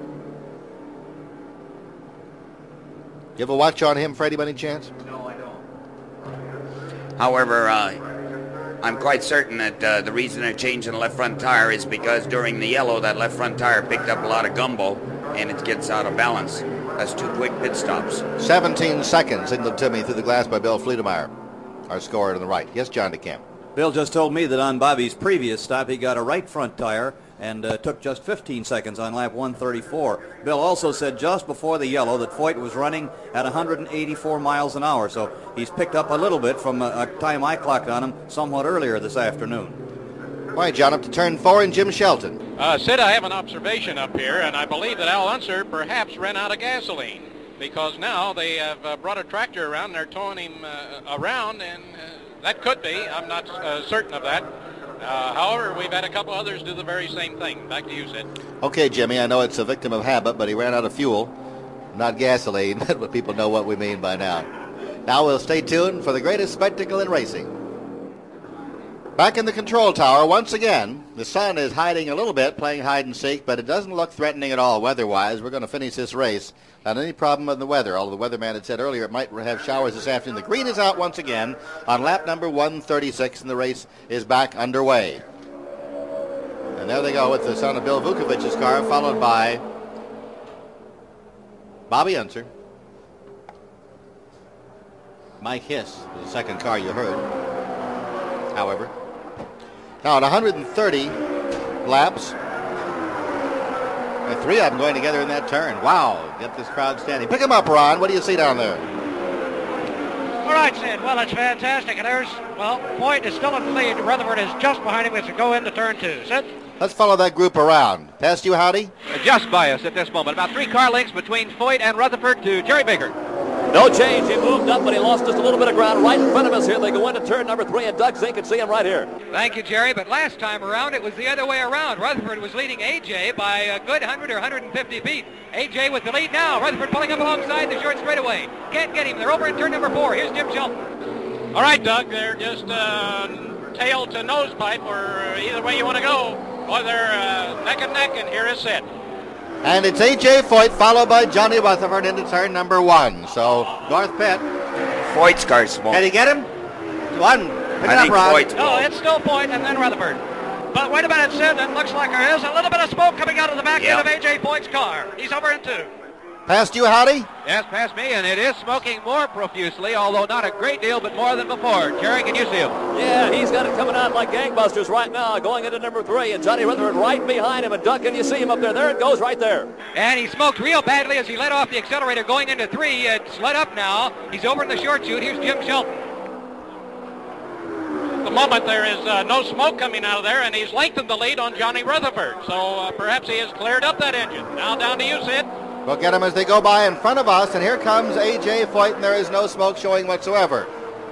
S2: You have a watch on him, Freddie, by any chance?
S1: No, I don't. However, uh, I'm quite certain that uh, the reason they're changing the left front tire is because during the yellow, that left front tire picked up a lot of gumbo, and it gets out of balance. That's two quick pit stops.
S2: seventeen seconds signaled to me through the glass by Bill Fleetemeyer, our scorer to the right. Yes, John DeCamp.
S3: Bill just told me that on Bobby's previous stop, he got a right front tire and uh, took just fifteen seconds on lap one thirty-four. Bill also said just before the yellow that Foyt was running at one hundred eighty-four miles an hour, so he's picked up a little bit from a, a time I clocked on him somewhat earlier this afternoon.
S2: All right, John, up to turn four and Jim Shelton.
S6: Uh, Sid, I have an observation up here, and I believe that Al Unser perhaps ran out of gasoline, because now they have uh, brought a tractor around, and they're towing him uh, around, and uh, that could be. I'm not uh, certain of that. Uh, however, we've had a couple others do the very same thing. Back to you, Sid.
S2: Okay, Jimmy, I know it's a victim of habit, but he ran out of fuel, not gasoline. But people know what we mean by now. Now we'll stay tuned for the greatest spectacle in racing. Back in the control tower once again. The sun is hiding a little bit, playing hide and seek, but it doesn't look threatening at all weather-wise. We're going to finish this race without any problem in the weather, although the weatherman had said earlier it might have showers this afternoon. The green is out once again on lap number one thirty-six, and the race is back underway. And there they go with the son of Bill Vukovic's car, followed by Bobby Unser. Mike Hiss was the second car you heard, however. Now at one hundred thirty laps, and three of them going together in that turn. Wow, get this crowd standing. Pick them up, Ron. What do you see down there?
S6: All right, Sid. Well, it's fantastic. And there's, well, Foyt is still in the lead. Rutherford is just behind him as we go into turn two. Sid?
S2: Let's follow that group around. Past you, Howdy?
S10: Just by us at this moment. About three car lengths between Foyt and Rutherford to Jerry Baker.
S9: No change. He moved up, but he lost just a little bit of ground right in front of us here. They go into turn number three, and Doug Zink can see him right here.
S5: Thank you, Jerry. But last time around, it was the other way around. Rutherford was leading A J by a good one hundred or one hundred fifty feet. A J with the lead now. Rutherford pulling up alongside the short straightaway. Can't get him. They're over in turn number four. Here's Jim Shelton.
S6: All right, Doug. They're just uh, tail to nose pipe, or either way you want to go. Or they're uh, neck and neck, and here is Sid.
S2: And it's A J Foyt followed by Johnny Rutherford into turn number one. So North Pit.
S1: Foyt's car smoke.
S2: Can he get him? One. Pick
S1: I
S2: it up,
S1: think
S2: Ron.
S1: Foyt.
S6: No, it's still Foyt and then Rutherford. But wait a minute, Sid. It looks like there is a little bit of smoke coming out of the back
S1: Yep.
S6: end of A J Foyt's car. He's over in two.
S2: Past you, Howdy?
S10: Yes, past me, and it is smoking more profusely, although not a great deal, but more than before. Jerry, can you see him?
S9: Yeah, he's got it coming out like gangbusters right now, going into number three, and Johnny Rutherford right behind him. And Doug, can you see him up there? There it goes right there.
S5: And he smoked real badly as he let off the accelerator going into three. It's let up now. He's over in the short chute. Here's Jim Shelton.
S6: At the moment, there is uh, no smoke coming out of there, and he's lengthened the lead on Johnny Rutherford. So uh, perhaps he has cleared up that engine. Now down to you, Sid.
S2: We'll get them as they go by in front of us, and here comes A J Foyt, and there is no smoke showing whatsoever.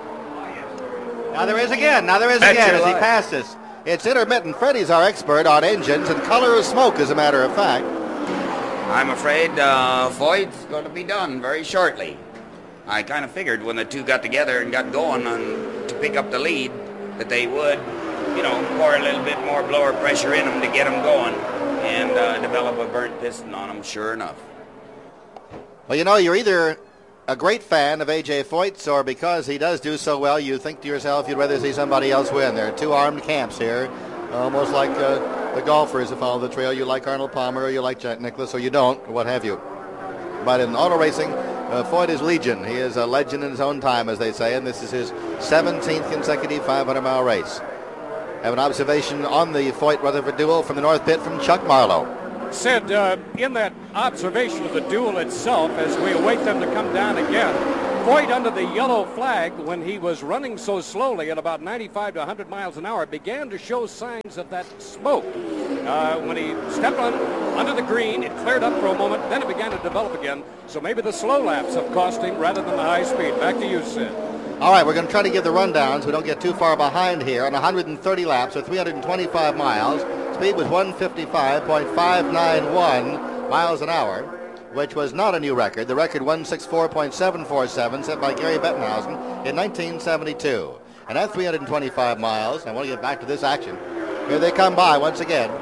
S2: Now there is again. Now there is
S1: That's
S2: again
S1: your
S2: as he
S1: line.
S2: passes. It's intermittent. Freddie's our expert on engines and color of smoke, as a matter of fact.
S1: I'm afraid uh, Foyt's going to be done very shortly. I kind of figured when the two got together and got going on to pick up the lead that they would, you know, pour a little bit more blower pressure in them to get them going and uh, develop a burnt piston on them, sure enough.
S2: Well, you know, you're either a great fan of A J Foyt's, or because he does do so well, you think to yourself you'd rather see somebody else win. There are two armed camps here, almost like uh, the golfers who follow the trail. You like Arnold Palmer, or you like Jack Nicklaus, or you don't, or what have you. But in auto racing, uh, Foyt is legion. He is a legend in his own time, as they say, and this is his seventeenth consecutive five hundred mile race. Have an observation on the Foyt-Rutherford duel from the North Pit from Chuck Marlowe.
S11: Sid, uh, in that observation of the duel itself, as we await them to come down again, Foyt under the yellow flag, when he was running so slowly at about ninety-five to one hundred miles an hour, began to show signs of that smoke. Uh, when he stepped on under the green, it cleared up for a moment, then it began to develop again. So maybe the slow laps have cost him rather than the high speed. Back to you, Sid.
S2: All right, we're going to try to give the rundown so we don't get too far behind here. On one hundred thirty laps or three hundred twenty-five miles, speed was one fifty-five point five nine one miles an hour, which was not a new record. The record one sixty-four point seven four seven set by Gary Bettenhausen in nineteen seventy-two. And at three hundred twenty-five miles, I want to get back to this action. Here they come by once again.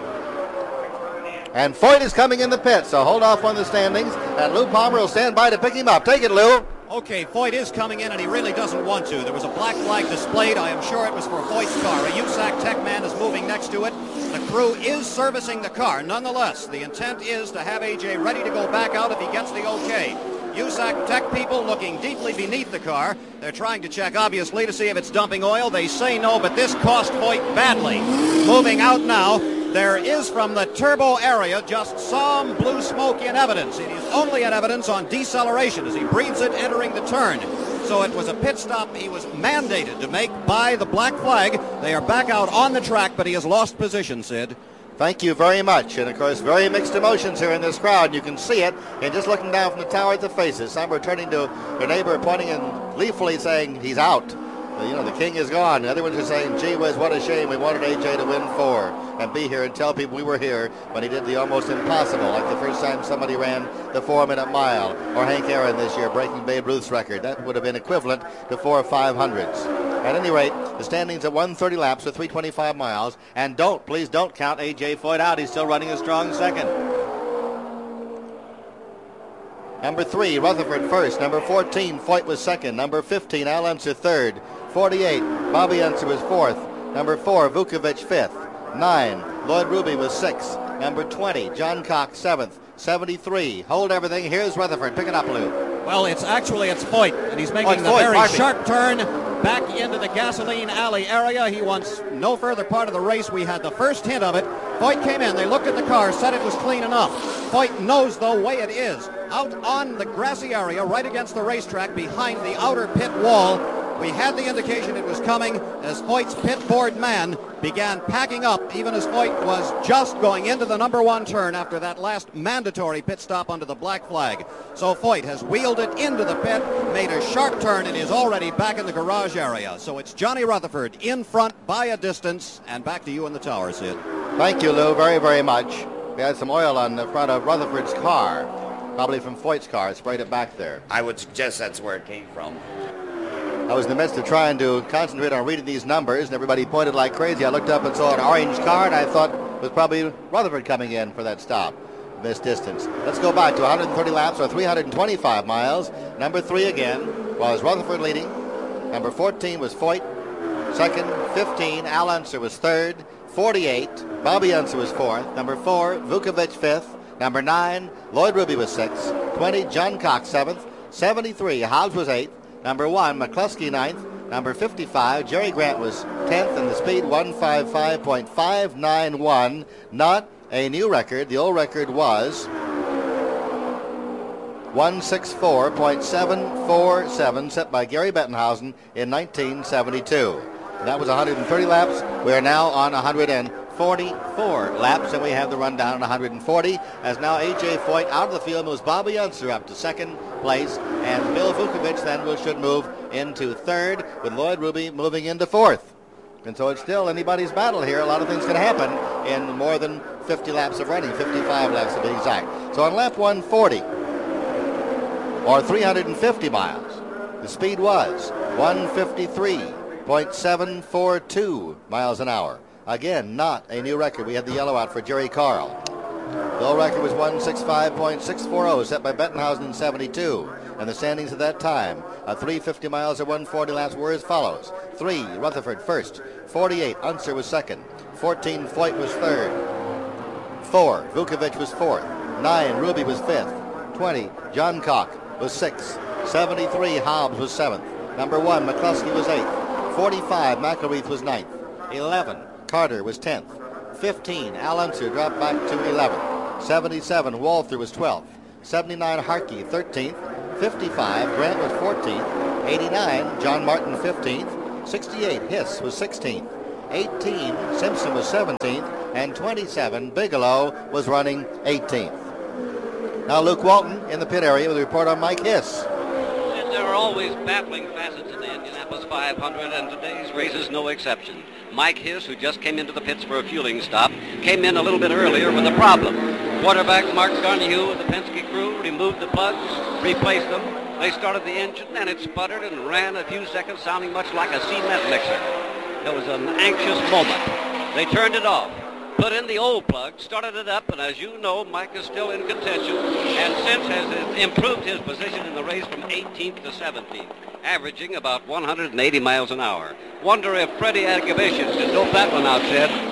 S2: And Foyt is coming in the pit, so hold off on the standings, and Lou Palmer will stand by to pick him up. Take it, Lou.
S4: Okay, Foyt is coming in, and he really doesn't want to. There was a black flag displayed. I am sure it was for Foyt's car. A U S A C tech man is moving next to it. The crew is servicing the car. Nonetheless, the intent is to have A J ready to go back out if he gets the okay. U S A C tech people looking deeply beneath the car. They're trying to check, obviously, to see if it's dumping oil. They say no, but this cost Foyt badly. Moving out now. There is from the turbo area just some blue smoke in evidence. It is only in evidence on deceleration as he breathes it entering the turn. So it was a pit stop he was mandated to make by the black flag. They are back out on the track, but he has lost position, Sid.
S2: Thank you very much. And, of course, very mixed emotions here in this crowd. You can see it. And just looking down from the tower at the faces, some are turning to their neighbor, pointing and gleefully saying, he's out. You know, the king is gone. The other ones are saying, gee whiz, what a shame. We wanted A J to win four and be here and tell people we were here when he did the almost impossible, like the first time somebody ran the four-minute mile, or Hank Aaron this year breaking Babe Ruth's record. That would have been equivalent to four five hundreds. At any rate, the standings at one thirty laps or three twenty-five miles. And don't, please don't count A J Foyt out. He's still running a strong second. Number three, Rutherford first. Number fourteen, Foyt was second. Number fifteen, Al Unser third. forty-eight, Bobby Unser was fourth. Number four, Vukovic fifth. Nine, Lloyd Ruby was sixth. Number twenty, John Cox seventh. seventy-three, hold everything. Here's Rutherford. Pick it up, Lou.
S4: Well, it's actually, it's Foyt, and he's making
S2: oh,
S4: the
S2: Foyt,
S4: very
S2: Marty.
S4: sharp turn back into the gasoline alley area. He wants no further part of the race. We had the first hint of it. Foyt came in. They looked at the car, said it was clean enough. Foyt knows the way it is. Out on the grassy area, right against the racetrack, behind the outer pit wall, we had the indication it was coming as Foyt's pit board man began packing up, even as Foyt was just going into the number one turn after that last mandatory pit stop under the black flag. So Foyt has wheeled it into the pit, made a sharp turn, and is already back in the garage area. So it's Johnny Rutherford in front by a distance, and back to you in the tower, Sid.
S2: Thank you, Lou, very, very much. We had some oil on the front of Rutherford's car, probably from Foyt's car. Sprayed it back there.
S1: I would suggest that's where it came from.
S2: I was in the midst of trying to concentrate on reading these numbers, and everybody pointed like crazy. I looked up and saw an orange car, and I thought it was probably Rutherford coming in for that stop, this distance. Let's go back to one hundred thirty laps or three hundred twenty-five miles. Number three again was Rutherford leading. Number fourteen was Foyt. Second, fifteen, Al Unser was third. forty-eight, Bobby Unser was fourth. Number four, Vukovic fifth. Number nine, Lloyd Ruby was sixth. twenty, John Cox seventh. seventy-three, Hobbs was eighth. Number one, McCluskey ninth. Number fifty-five, Jerry Grant was tenth, and the speed one fifty-five point five nine one. Not a new record. The old record was one sixty-four point seven four seven, set by Gary Bettenhausen in nineteen seventy-two. And that was one hundred thirty laps. We are now on one hundred forty-four laps, and we have the rundown on one hundred forty, as now A J Foyt out of the field moves Bobby Unser up to second place, and Bill Vukovic then will, should move into third, with Lloyd Ruby moving into fourth. And so it's still anybody's battle here. A lot of things can happen in more than fifty laps of running, fifty-five laps to be exact. So on lap one forty, or three hundred fifty miles, the speed was one fifty-three point seven four two miles an hour. Again, not a new record. We had the yellow out for Jerry Carl. The old record was one sixty-five point six four zero, set by Bettenhausen in seventy-two. And the standings at that time, uh, three fifty miles or one forty laps were as follows. three, Rutherford first. forty-eight, Unser was second. fourteen, Foyt was third. four, Vukovic was fourth. nine, Ruby was fifth. twenty, John Cock was sixth. seventy-three, Hobbs was seventh. Number one, McCluskey was eighth. forty-five, McElreath was ninth. eleven, Carter was tenth. fifteen, Al Unser dropped back to eleventh. seventy-seven, Walther was twelfth. seventy-nine, Harkey thirteenth. fifty-five, Grant was fourteenth. eighty-nine, John Martin fifteenth. sixty-eight, Hiss was sixteenth. eighteen, Simpson was seventeenth. And twenty-seven, Bigelow was running eighteenth. Now Luke Walton in the pit area with a report on Mike Hiss.
S7: There are always baffling facets in the Indianapolis five hundred, and today's race is no exception. Mike Hiss, who just came into the pits for a fueling stop, came in a little bit earlier with a problem. Quarterback Mark Garnihue of the Penske crew removed the plugs, replaced them. They started the engine, and it sputtered and ran a few seconds, sounding much like a cement mixer. It was an anxious moment. They turned it off, put in the old plug, started it up, and as you know, Mike is still in contention, and since has improved his position in the race from eighteenth to seventeenth, averaging about one hundred eighty miles an hour. Wonder if Freddie Agabashian can dope that one out, Sid.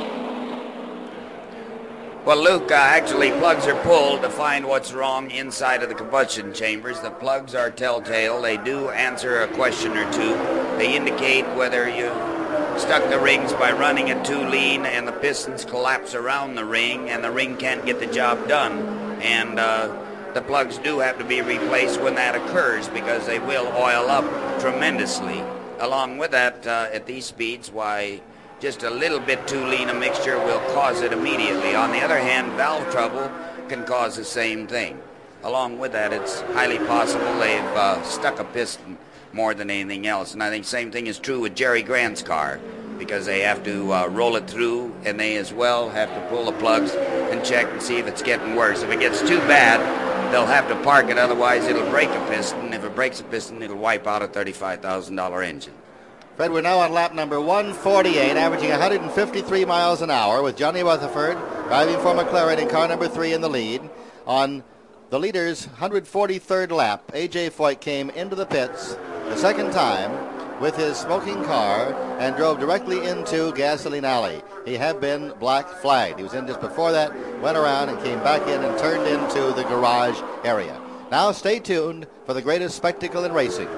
S1: Well, Luke, uh, actually plugs are pulled to find what's wrong inside of the combustion chambers. The plugs are telltale. They do answer a question or two. They indicate whether you stuck the rings by running it too lean and the pistons collapse around the ring and the ring can't get the job done. And uh, the plugs do have to be replaced when that occurs because they will oil up tremendously. Along with that, uh, at these speeds, why, just a little bit too lean a mixture will cause it immediately. On the other hand, valve trouble can cause the same thing. Along with that, it's highly possible they've uh, stuck a piston more than anything else. And I think the same thing is true with Jerry Grant's car because they have to uh, roll it through and they as well have to pull the plugs and check and see if it's getting worse. If it gets too bad, they'll have to park it, otherwise it'll break a piston. If it breaks a piston, it'll wipe out a thirty-five thousand dollar engine.
S2: Fred, we're now on lap number one forty-eight, averaging one hundred fifty-three miles an hour with Johnny Rutherford driving for McLaren in car number three in the lead. On the leader's one hundred forty-third lap, A J Foyt came into the pits the second time with his smoking car and drove directly into Gasoline Alley. He had been black flagged. He was in just before that, went around and came back in and turned into the garage area. Now stay tuned for the greatest spectacle in racing.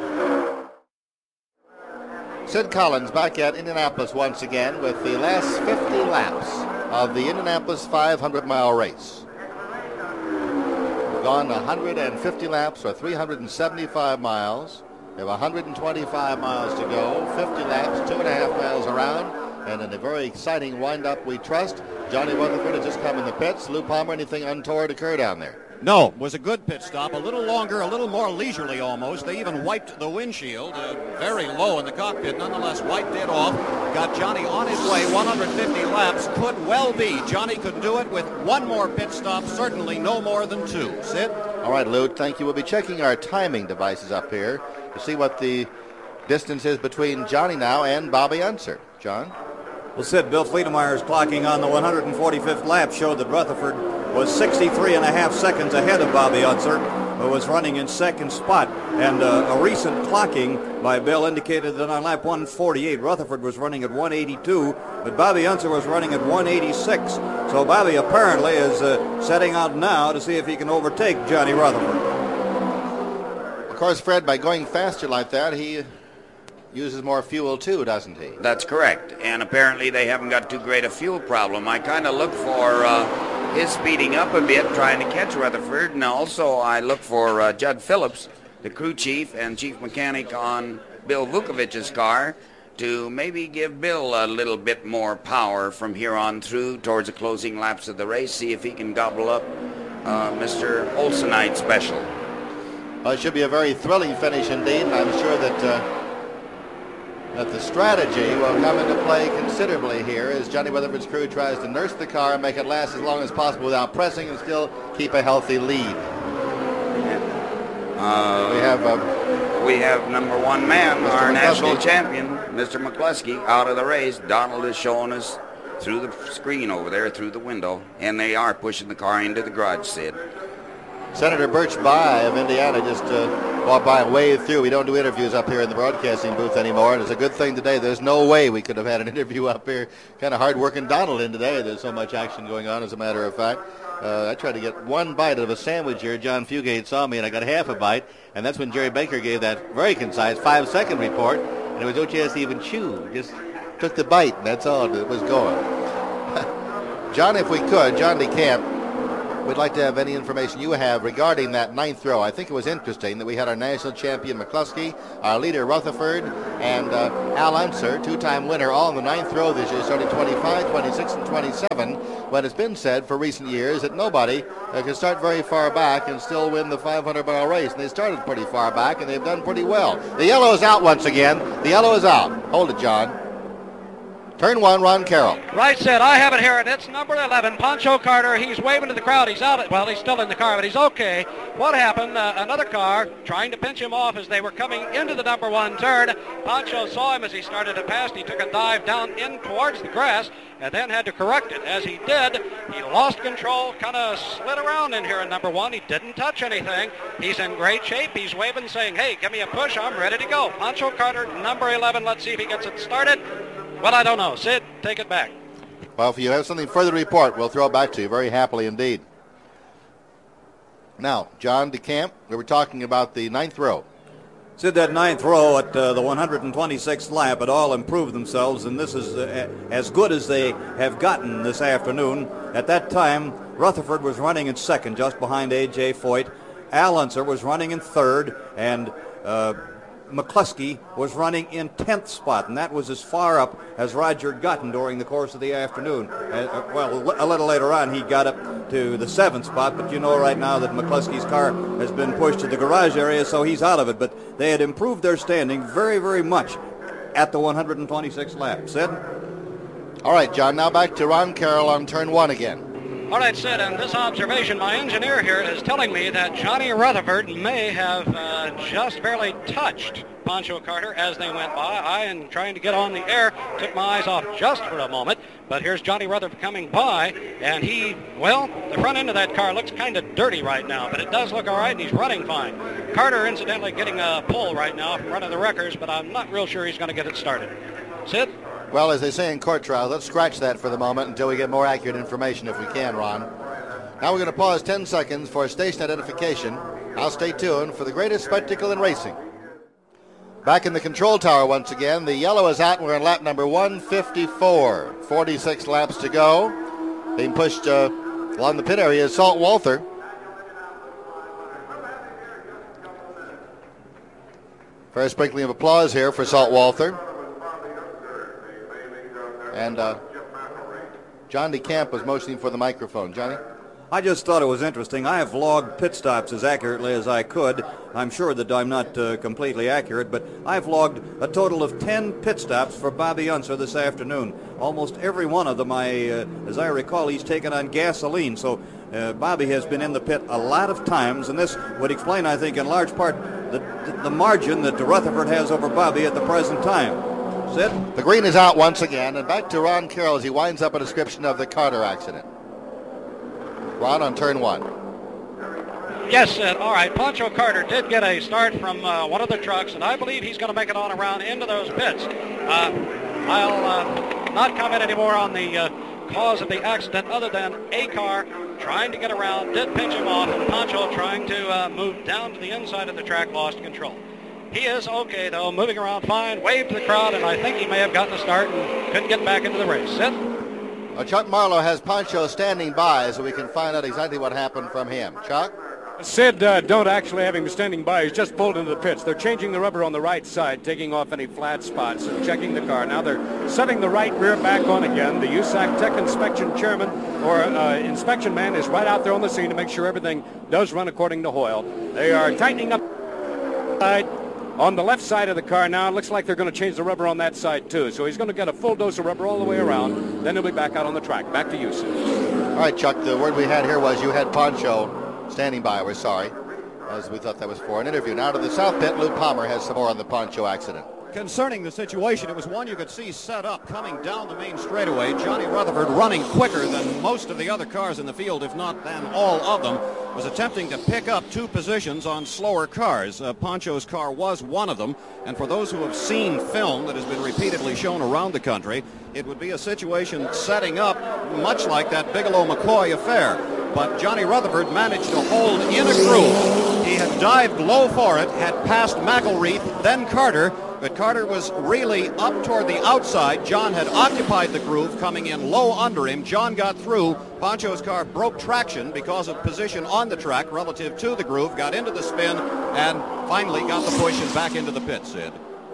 S2: Sid Collins back at Indianapolis once again with the last fifty laps of the Indianapolis five hundred mile race. We've gone one hundred fifty laps or three hundred seventy-five miles. We have one hundred twenty-five miles to go, fifty laps, two and a half miles around, and in a very exciting wind-up, we trust. Johnny Rutherford has just come in the pits. Lou Palmer, anything untoward occur down there?
S4: No, was a good pit stop, a little longer, a little more leisurely almost. They even wiped the windshield uh, very low in the cockpit. Nonetheless, wiped it off, got Johnny on his way, one hundred fifty laps. Could well be. Johnny could do it with one more pit stop, certainly no more than two. Sid?
S2: All right, Lou, thank you. We'll be checking our timing devices up here to see what the distance is between Johnny now and Bobby Unser. John?
S3: Well, Sid, Bill Fleetemeyer's clocking on the one hundred forty-fifth lap showed that Rutherford was sixty-three and a half seconds ahead of Bobby Unser, who was running in second spot. And uh, a recent clocking by Bill indicated that on lap one forty-eight, Rutherford was running at one eighty-two, but Bobby Unser was running at one eighty-six. So Bobby apparently is uh, setting out now to see if he can overtake Johnny Rutherford.
S2: Of course, Fred, by going faster like that, he uses more fuel too, doesn't he?
S1: That's correct. And apparently they haven't got too great a fuel problem. I kind of look for uh, his speeding up a bit, trying to catch Rutherford. And also I look for uh, Judd Phillips, the crew chief and chief mechanic on Bill Vukovic's car, to maybe give Bill a little bit more power from here on through towards the closing laps of the race, see if he can gobble up uh, Mister Olsenite special.
S2: Well, it should be a very thrilling finish indeed, and I'm sure that uh, that the strategy will come into play considerably here as Johnny Rutherford's crew tries to nurse the car and make it last as long as possible without pressing and still keep a healthy lead.
S1: Uh,
S2: we have uh,
S1: we have number one man,
S2: Mister
S1: our
S2: McCluskey.
S1: national champion, Mister McCluskey, out of the race. Donald is showing us through the screen over there, through the window, and they are pushing the car into the garage, Sid.
S2: Senator Birch Bayh of Indiana just uh, walk by and wave through. We don't do interviews up here in the broadcasting booth anymore, and it's a good thing today. There's no way we could have had an interview up here. Kind of hard working Donald in today. There's so much action going on, as a matter of fact. Uh, I tried to get one bite of a sandwich here. John Fugate saw me, and I got half a bite, and that's when Jerry Baker gave that very concise five-second report, and it was no chance to even chew. Just took the bite, and that's all it was going. John, if we could, John DeCamp, we'd like to have any information you have regarding that ninth row. I think it was interesting that we had our national champion McCluskey, our leader Rutherford, and uh, Al Unser, two-time winner, all in the ninth row this year, starting twenty-five, twenty-six, and twenty-seven, when it's been said for recent years that nobody uh, can start very far back and still win the five hundred mile race. And they started pretty far back, and they've done pretty well. The yellow is out once again. The yellow is out. Hold it, John. Turn one, Ron Carroll.
S6: Right set. I have it here, and it's number eleven, Pancho Carter. He's waving to the crowd. He's out. Well, he's still in the car, but he's okay. What happened? Uh, another car trying to pinch him off as they were coming into the number one turn. Pancho saw him as he started to pass. He took a dive down in towards the grass and then had to correct it. As he did, he lost control, kind of slid around in here in number one. He didn't touch anything. He's in great shape. He's waving, saying, hey, give me a push. I'm ready to go. Pancho Carter, number eleven. Let's see if he gets it started. Well, I don't know. Sid, take it back.
S2: Well, if you have something further to report, we'll throw it back to you very happily indeed. Now, John DeCamp, we were talking about the ninth row.
S3: Sid, that ninth row at uh, the one hundred twenty-sixth lap had all improved themselves, and this is uh, as good as they have gotten this afternoon. At that time, Rutherford was running in second, just behind A J. Foyt. Al Unser was running in third, and uh, McCluskey was running in tenth spot, and that was as far up as Roger had gotten during the course of the afternoon. Uh, well, a little later on, he got up to the seventh spot, but you know right now that McCluskey's car has been pushed to the garage area, so he's out of it. But they had improved their standing very, very much at the one hundred twenty-sixth lap. Sid?
S2: All right, John, now back to Ron Carroll on turn one again.
S6: All right, Sid, and this observation, my engineer here is telling me that Johnny Rutherford may have uh, just barely touched Pancho Carter as they went by. I, in trying to get on the air, took my eyes off just for a moment, but here's Johnny Rutherford coming by, and he, well, the front end of that car looks kind of dirty right now, but it does look all right, and he's running fine. Carter, incidentally, getting a pull right now from running the wreckers, but I'm not real sure he's going to get it started. Sid?
S2: Well, as they say in court trials, let's scratch that for the moment until we get more accurate information if we can, Ron. Now we're going to pause ten seconds for station identification. I'll stay tuned for the greatest spectacle in racing. Back in the control tower once again. The yellow is out, and we're in lap number one fifty-four. forty-six laps to go. Being pushed uh, along the pit area is Salt Walther. Fair sprinkling of applause here for Salt Walther. And uh, John DeCamp was motioning for the microphone. Johnny?
S3: I just thought it was interesting. I have logged pit stops as accurately as I could. I'm sure that I'm not uh, completely accurate, but I've logged a total of ten pit stops for Bobby Unser this afternoon. Almost every one of them, I, uh, as I recall, he's taken on gasoline. So uh, Bobby has been in the pit a lot of times, and this would explain, I think, in large part, the, the margin that Rutherford has over Bobby at the present time. Sid?
S2: The green is out once again, and back to Ron Carroll as he winds up a description of the Carter accident. Ron on turn one.
S6: Yes, Sid. All right, Pancho Carter did get a start from uh, one of the trucks, and I believe he's going to make it on around into those pits. Uh, I'll uh, not comment anymore on the uh, cause of the accident other than a car trying to get around, did pinch him off, and Pancho trying to uh, move down to the inside of the track, lost control. He is okay, though, moving around fine, waved to the crowd, and I think he may have gotten a start and couldn't get back into the race. Sid?
S2: Well, Chuck Marlowe has Pancho standing by so we can find out exactly what happened from him. Chuck?
S11: Sid uh, don't actually have him standing by. He's just pulled into the pits. They're changing the rubber on the right side, taking off any flat spots and checking the car. Now they're setting the right rear back on again. The U S A C Tech Inspection Chairman or uh, inspection man is right out there on the scene to make sure everything does run according to Hoyle. They are tightening up on the left side of the car now. It looks like they're going to change the rubber on that side too. So he's going to get a full dose of rubber all the way around. Then he'll be back out on the track. Back to you, Sid.
S2: All right, Chuck, the word we had here was you had Pancho standing by. We're sorry, as we thought that was for an interview. Now to the south pit, Lou Palmer has some more on the Pancho accident.
S4: Concerning the situation, it was one you could see set up coming down the main straightaway. Johnny Rutherford, running quicker than most of the other cars in the field, if not than all of them, was attempting to pick up two positions on slower cars. Uh, Pancho's car was one of them, and for those who have seen film that has been repeatedly shown around the country, it would be a situation setting up much like that Bigelow-McCoy affair. But Johnny Rutherford managed to hold in a groove. He had dived low for it, had passed McElreath, then Carter, but Carter was really up toward the outside. John had occupied the groove, coming in low under him. John got through. Pancho's car broke traction because of position on the track relative to the groove, got into the spin, and finally got the push and back into the pit, Sid.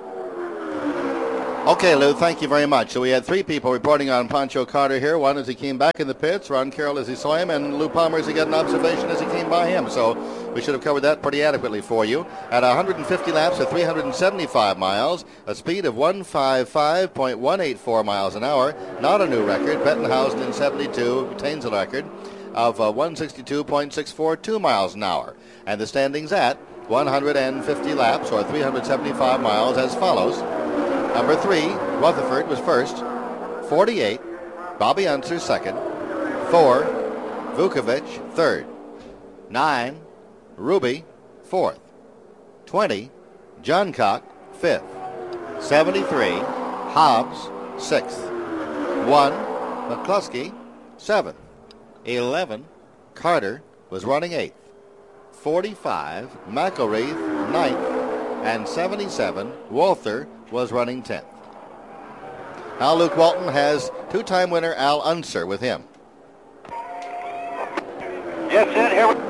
S2: Okay, Lou, thank you very much. So we had three people reporting on Pancho Carter here. One as he came back in the pits, Ron Carroll as he saw him, and Lou Palmer as he got an observation as he came by him. So we should have covered that pretty adequately for you. At one hundred fifty laps at three hundred seventy-five miles, a speed of one fifty-five point one eight four miles an hour, not a new record. Bettenhausen in seventy-two retains a record of uh, one sixty-two point six four two miles an hour. And the standings at one hundred fifty laps, or three hundred seventy-five miles, as follows. Number three, Rutherford was first, forty-eight. Bobby Unser second. Four, Vukovic third. Nine, Ruby fourth. Twenty, Johncock fifth. Seventy-three, Hobbs sixth. One, McCluskey seventh. Eleven, Carter was running eighth. Forty-five, McElreath ninth. And seventy-seven, Walther was running tenth. Now Luke Walton has two-time winner Al Unser with him.
S14: Yes, Sid, here we...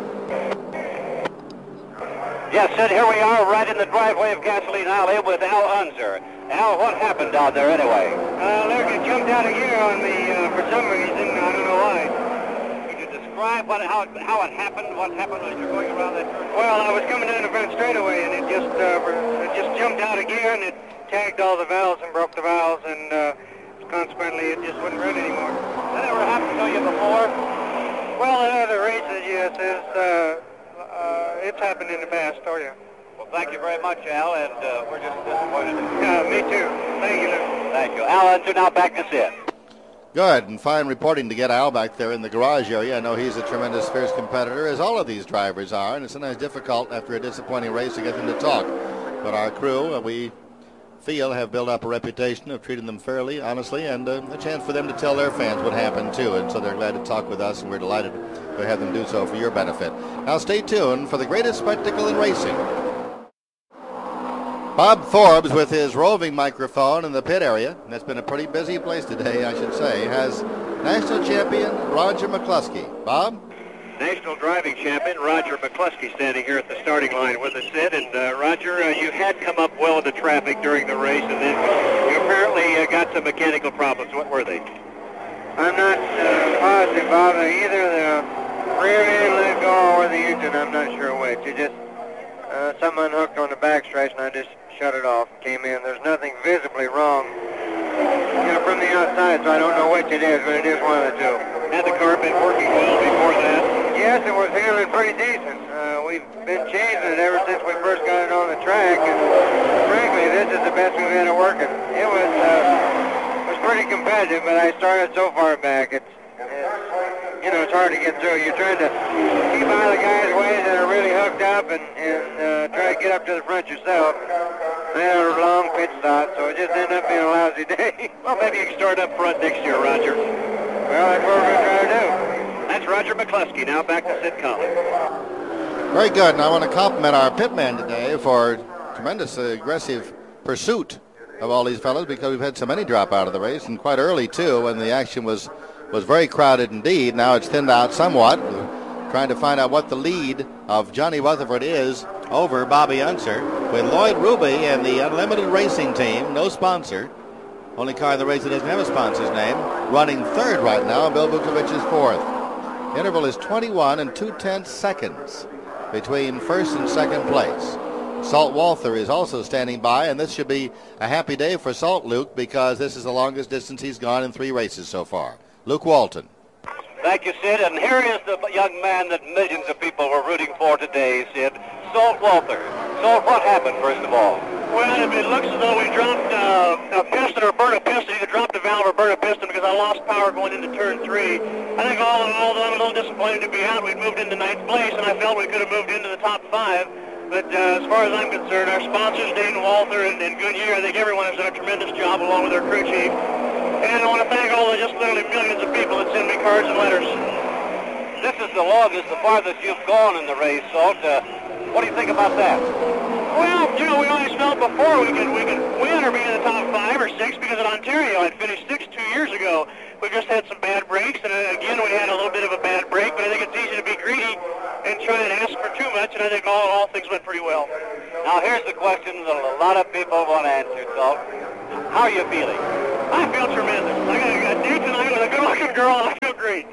S14: Yes, Sid, here we are right in the driveway of Gasoline Alley with Al Unser. Al, what happened down there anyway?
S15: Uh, look, it jumped out of gear on me uh, for some reason. I don't know why.
S14: Describe what, how, how it happened, what happened as you're going around that turn?
S15: Well, I was coming down the front straightaway, and it just uh, it just jumped out of gear, and it tagged all the valves and broke the valves, and uh, consequently, it just wouldn't run anymore.
S14: That ever happened to you before?
S15: Well, in other races, yes, it's, uh, uh, it's happened in the past, oh yeah.
S14: Well, thank you very much, Al, and uh, we're just disappointed.
S15: Yeah, me too. Thank you, Luke.
S14: Thank you. Al Unser now back to Sid.
S2: Good, and fine reporting to get Al back there in the garage area. I know he's a tremendous fierce competitor, as all of these drivers are, and it's sometimes difficult after a disappointing race to get them to talk. But our crew, uh, we feel, have built up a reputation of treating them fairly, honestly, and uh, a chance for them to tell their fans what happened, too. And so they're glad to talk with us, and we're delighted to have them do so for your benefit. Now stay tuned for the greatest spectacle in racing. Bob Forbes, with his roving microphone in the pit area, and it's been a pretty busy place today, I should say, has national champion Roger McCluskey. Bob?
S14: National driving champion Roger McCluskey standing here at the starting line with us, Sid. And uh, Roger, uh, you had come up well into traffic during the race, and then you apparently uh, got some mechanical problems. What were they?
S15: I'm not uh, positive, Bob. Either the rear end let go or the engine. I'm not sure which. It just uh, something unhooked on the backstretch, and I just shut it off and came in. There's nothing visibly wrong, you know, from the outside, so I don't know which it is, but it is one of the two.
S14: Had the car been working well before that?
S15: Yes, it was handling pretty decent. Uh, we've been changing it ever since we first got it on the track, and frankly, this is the best we've had it working. It was, uh, it was pretty competitive, but I started so far back, it's, it's, you know, it's hard to get through. You're trying to keep out of the guys' ways that are really hooked up and, and uh, try to get up to the front yourself. I had a long pit stop, so it just ended up being a lousy day.
S14: Well, maybe you can start up front next year, Roger.
S15: Well, that's what we're going to try to do.
S14: That's Roger McCluskey. Now back to Sid Collins.
S2: Very good, and I want to compliment our pitman today for tremendous uh, aggressive pursuit of all these fellows, because we've had so many drop out of the race, and quite early, too, when the action was, was very crowded indeed. Now it's thinned out somewhat. We're trying to find out what the lead of Johnny Rutherford is over Bobby Unser, with Lloyd Ruby and the Unlimited Racing Team, no sponsor, only car in the race that doesn't have a sponsor's name, running third right now, and Bill Vukovic is fourth. The interval is twenty-one and two-tenths seconds between first and second place. Salt Walther is also standing by, and this should be a happy day for Salt, Luke, because this is the longest distance he's gone in three races so far. Luke Walton.
S14: Thank you, Sid. And here is the young man that millions of people were rooting for today, Sid. Salt Walther. Salt, what happened, first of all? Well, it, it looks as though we dropped uh, a piston or burned a piston. Either dropped a valve or burned a piston because I lost power going into turn three. I think all in all, though, I'm a little disappointed to be out. We'd moved into ninth place, and I felt we could have moved into the top five. But uh, as far as I'm concerned, our sponsors, Dayton Walther and, and Goodyear, I think everyone has done a tremendous job along with our crew chief. And I want to thank all the just literally millions of people that send me cards and letters.
S7: This is the longest, the farthest you've gone in the race, Salt. Uh, what do you think about that?
S14: Well, you know, we always felt before we could we could win or be in the top five or six because at Ontario I'd finished sixth two years ago. We just had some bad breaks, and uh, again we had a little bit of a bad break. But I think it's easy to be greedy and try and ask for too much. And I think all all things went pretty well.
S7: Now here's the question that a lot of people want to answer, Salt. How are you feeling?
S14: I feel tremendous. I got a date tonight with a good-looking girl, and I feel great.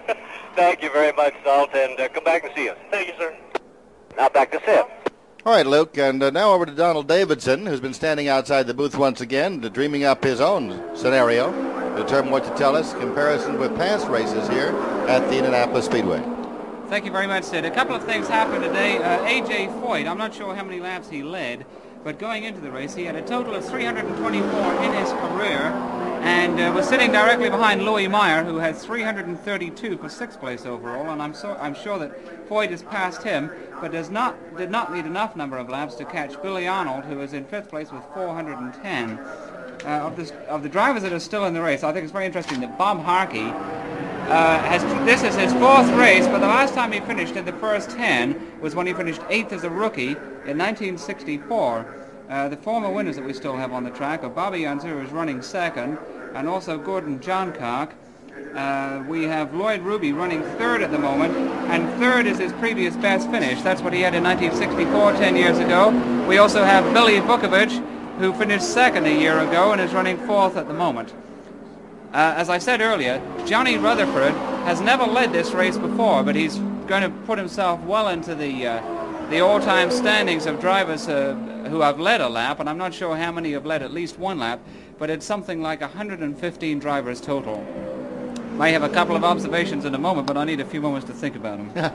S7: Thank you very much, Salt, and uh, come back and see us.
S14: Thank you, sir.
S7: Now back to Sid.
S2: All right, Luke, and uh, now over to Donald Davidson, who's been standing outside the booth once again, to dreaming up his own scenario to determine what to tell us in comparison with past races here at the Indianapolis Speedway.
S16: Thank you very much, Sid. A couple of things happened today. Uh, A J Foyt, I'm not sure how many laps he led, but going into the race, he had a total of three hundred twenty-four in his career, and uh, was sitting directly behind Louis Meyer, who had three hundred thirty-two for sixth place overall. And I'm so I'm sure that Foyt has passed him, but does not did not need enough number of laps to catch Billy Arnold, who is in fifth place with four hundred ten. Uh, of the of the drivers that are still in the race, I think it's very interesting that Bob Harkey uh, has this is his fourth race, but the last time he finished in the first ten was when he finished eighth as a rookie in nineteen sixty-four. Uh, the former winners that we still have on the track are Bobby Unser, who is running second, and also Gordon Johncock. Uh, we have Lloyd Ruby running third at the moment, and third is his previous best finish. That's what he had in nineteen sixty-four, ten years ago. We also have Billy Vukovich, who finished second a year ago and is running fourth at the moment. Uh, as I said earlier, Johnny Rutherford has never led this race before, but he's going to put himself well into the uh, the all-time standings of drivers uh, who have led a lap, and I'm not sure how many have led at least one lap, but it's something like one hundred fifteen drivers total. May have a couple of observations in a moment, but I need a few moments to think about them.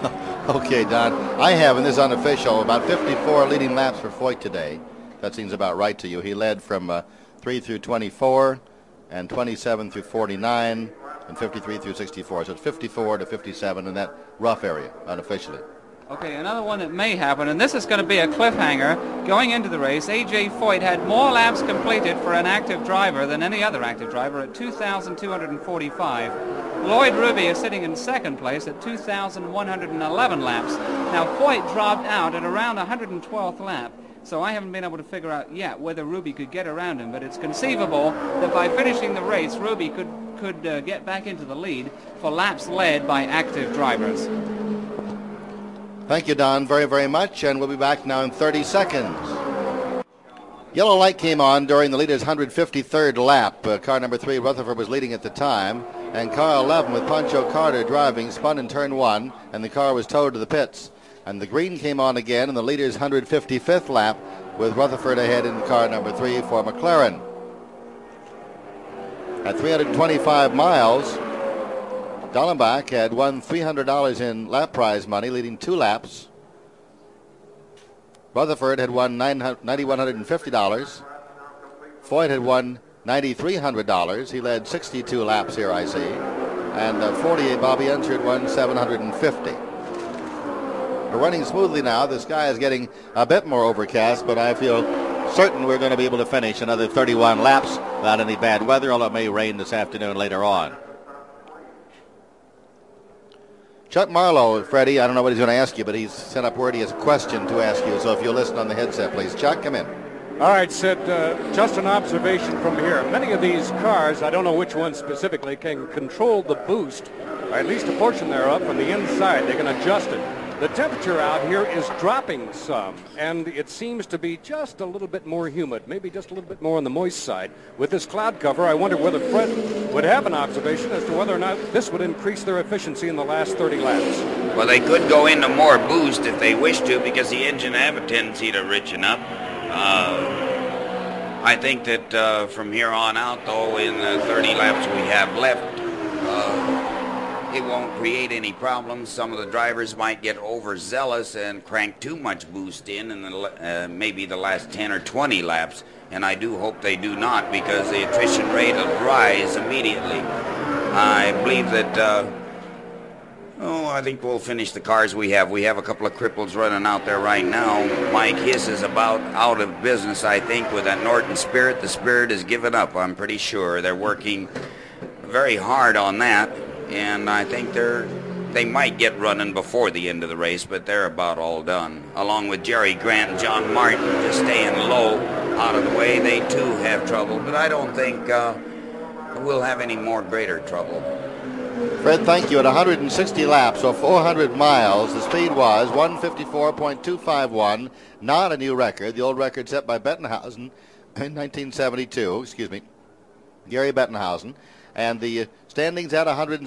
S2: Okay, Don. I have, and this is unofficial, about fifty-four leading laps for Foyt today. That seems about right to you. He led from uh, three through twenty-four, and twenty-seven through forty-nine, and fifty-three through sixty-four. So it's fifty-four to fifty-seven in that rough area, unofficially.
S16: Okay, another one that may happen, and this is going to be a cliffhanger. Going into the race, A J Foyt had more laps completed for an active driver than any other active driver at two thousand two hundred forty-five. Lloyd Ruby is sitting in second place at two thousand one hundred eleven laps. Now, Foyt dropped out at around one hundred twelfth lap, so I haven't been able to figure out yet whether Ruby could get around him, but it's conceivable that by finishing the race, Ruby could, could uh, get back into the lead for laps led by active drivers.
S2: Thank you, Don, very, very much, and we'll be back now in thirty seconds. Yellow light came on during the leader's one hundred fifty-third lap. Uh, car number three, Rutherford, was leading at the time, and car eleven with Pancho Carter driving spun in turn one, and the car was towed to the pits. And the green came on again in the leader's one hundred fifty-fifth lap, with Rutherford ahead in car number three for McLaren. At three hundred twenty-five miles, Dallenbach had won three hundred dollars in lap prize money, leading two laps. Rutherford had won nine thousand one hundred fifty dollars. Foyt had won nine thousand three hundred dollars. He led sixty-two laps here, I see. And uh, forty-eight, Bobby Unser had won seven hundred fifty dollars. We're running smoothly now. The sky is getting a bit more overcast, but I feel certain we're going to be able to finish another thirty-one laps without any bad weather, although it may rain this afternoon later on. Chuck Marlowe, Freddie, I don't know what he's going to ask you, but he's sent up word he has a question to ask you, so if you'll listen on the headset, please. Chuck, come in.
S11: All right, Sid, uh, just an observation from here. Many of these cars, I don't know which one specifically, can control the boost, or at least a portion thereof, from the inside. They can adjust it. The temperature out here is dropping some, and it seems to be just a little bit more humid, maybe just a little bit more on the moist side. With this cloud cover, I wonder whether Fred would have an observation as to whether or not this would increase their efficiency in the last thirty laps.
S1: Well, they could go into more boost if they wish to, because the engine have a tendency to richen up. Uh, I think that uh, from here on out, though, in the thirty laps we have left, uh, it won't create any problems. Some of the drivers might get overzealous and crank too much boost in in the, uh, maybe the last ten or twenty laps, and I do hope they do not, because the attrition rate will rise immediately. I believe that, uh, oh, I think we'll finish the cars we have. We have a couple of cripples running out there right now. Mike Hiss is about out of business, I think, with that Norton Spirit. The Spirit has given up, I'm pretty sure. They're working very hard on that, and I think they're they might get running before the end of the race, but they're about all done. Along with Jerry Grant and John Martin just staying low out of the way, they too have trouble, but I don't think uh, we'll have any more greater trouble.
S2: Fred, thank you. At one hundred sixty laps, or four hundred miles, the speed was one fifty-four point two five one, not a new record. The old record set by Bettenhausen in nineteen seventy-two, excuse me, Gary Bettenhausen. And the standings at one hundred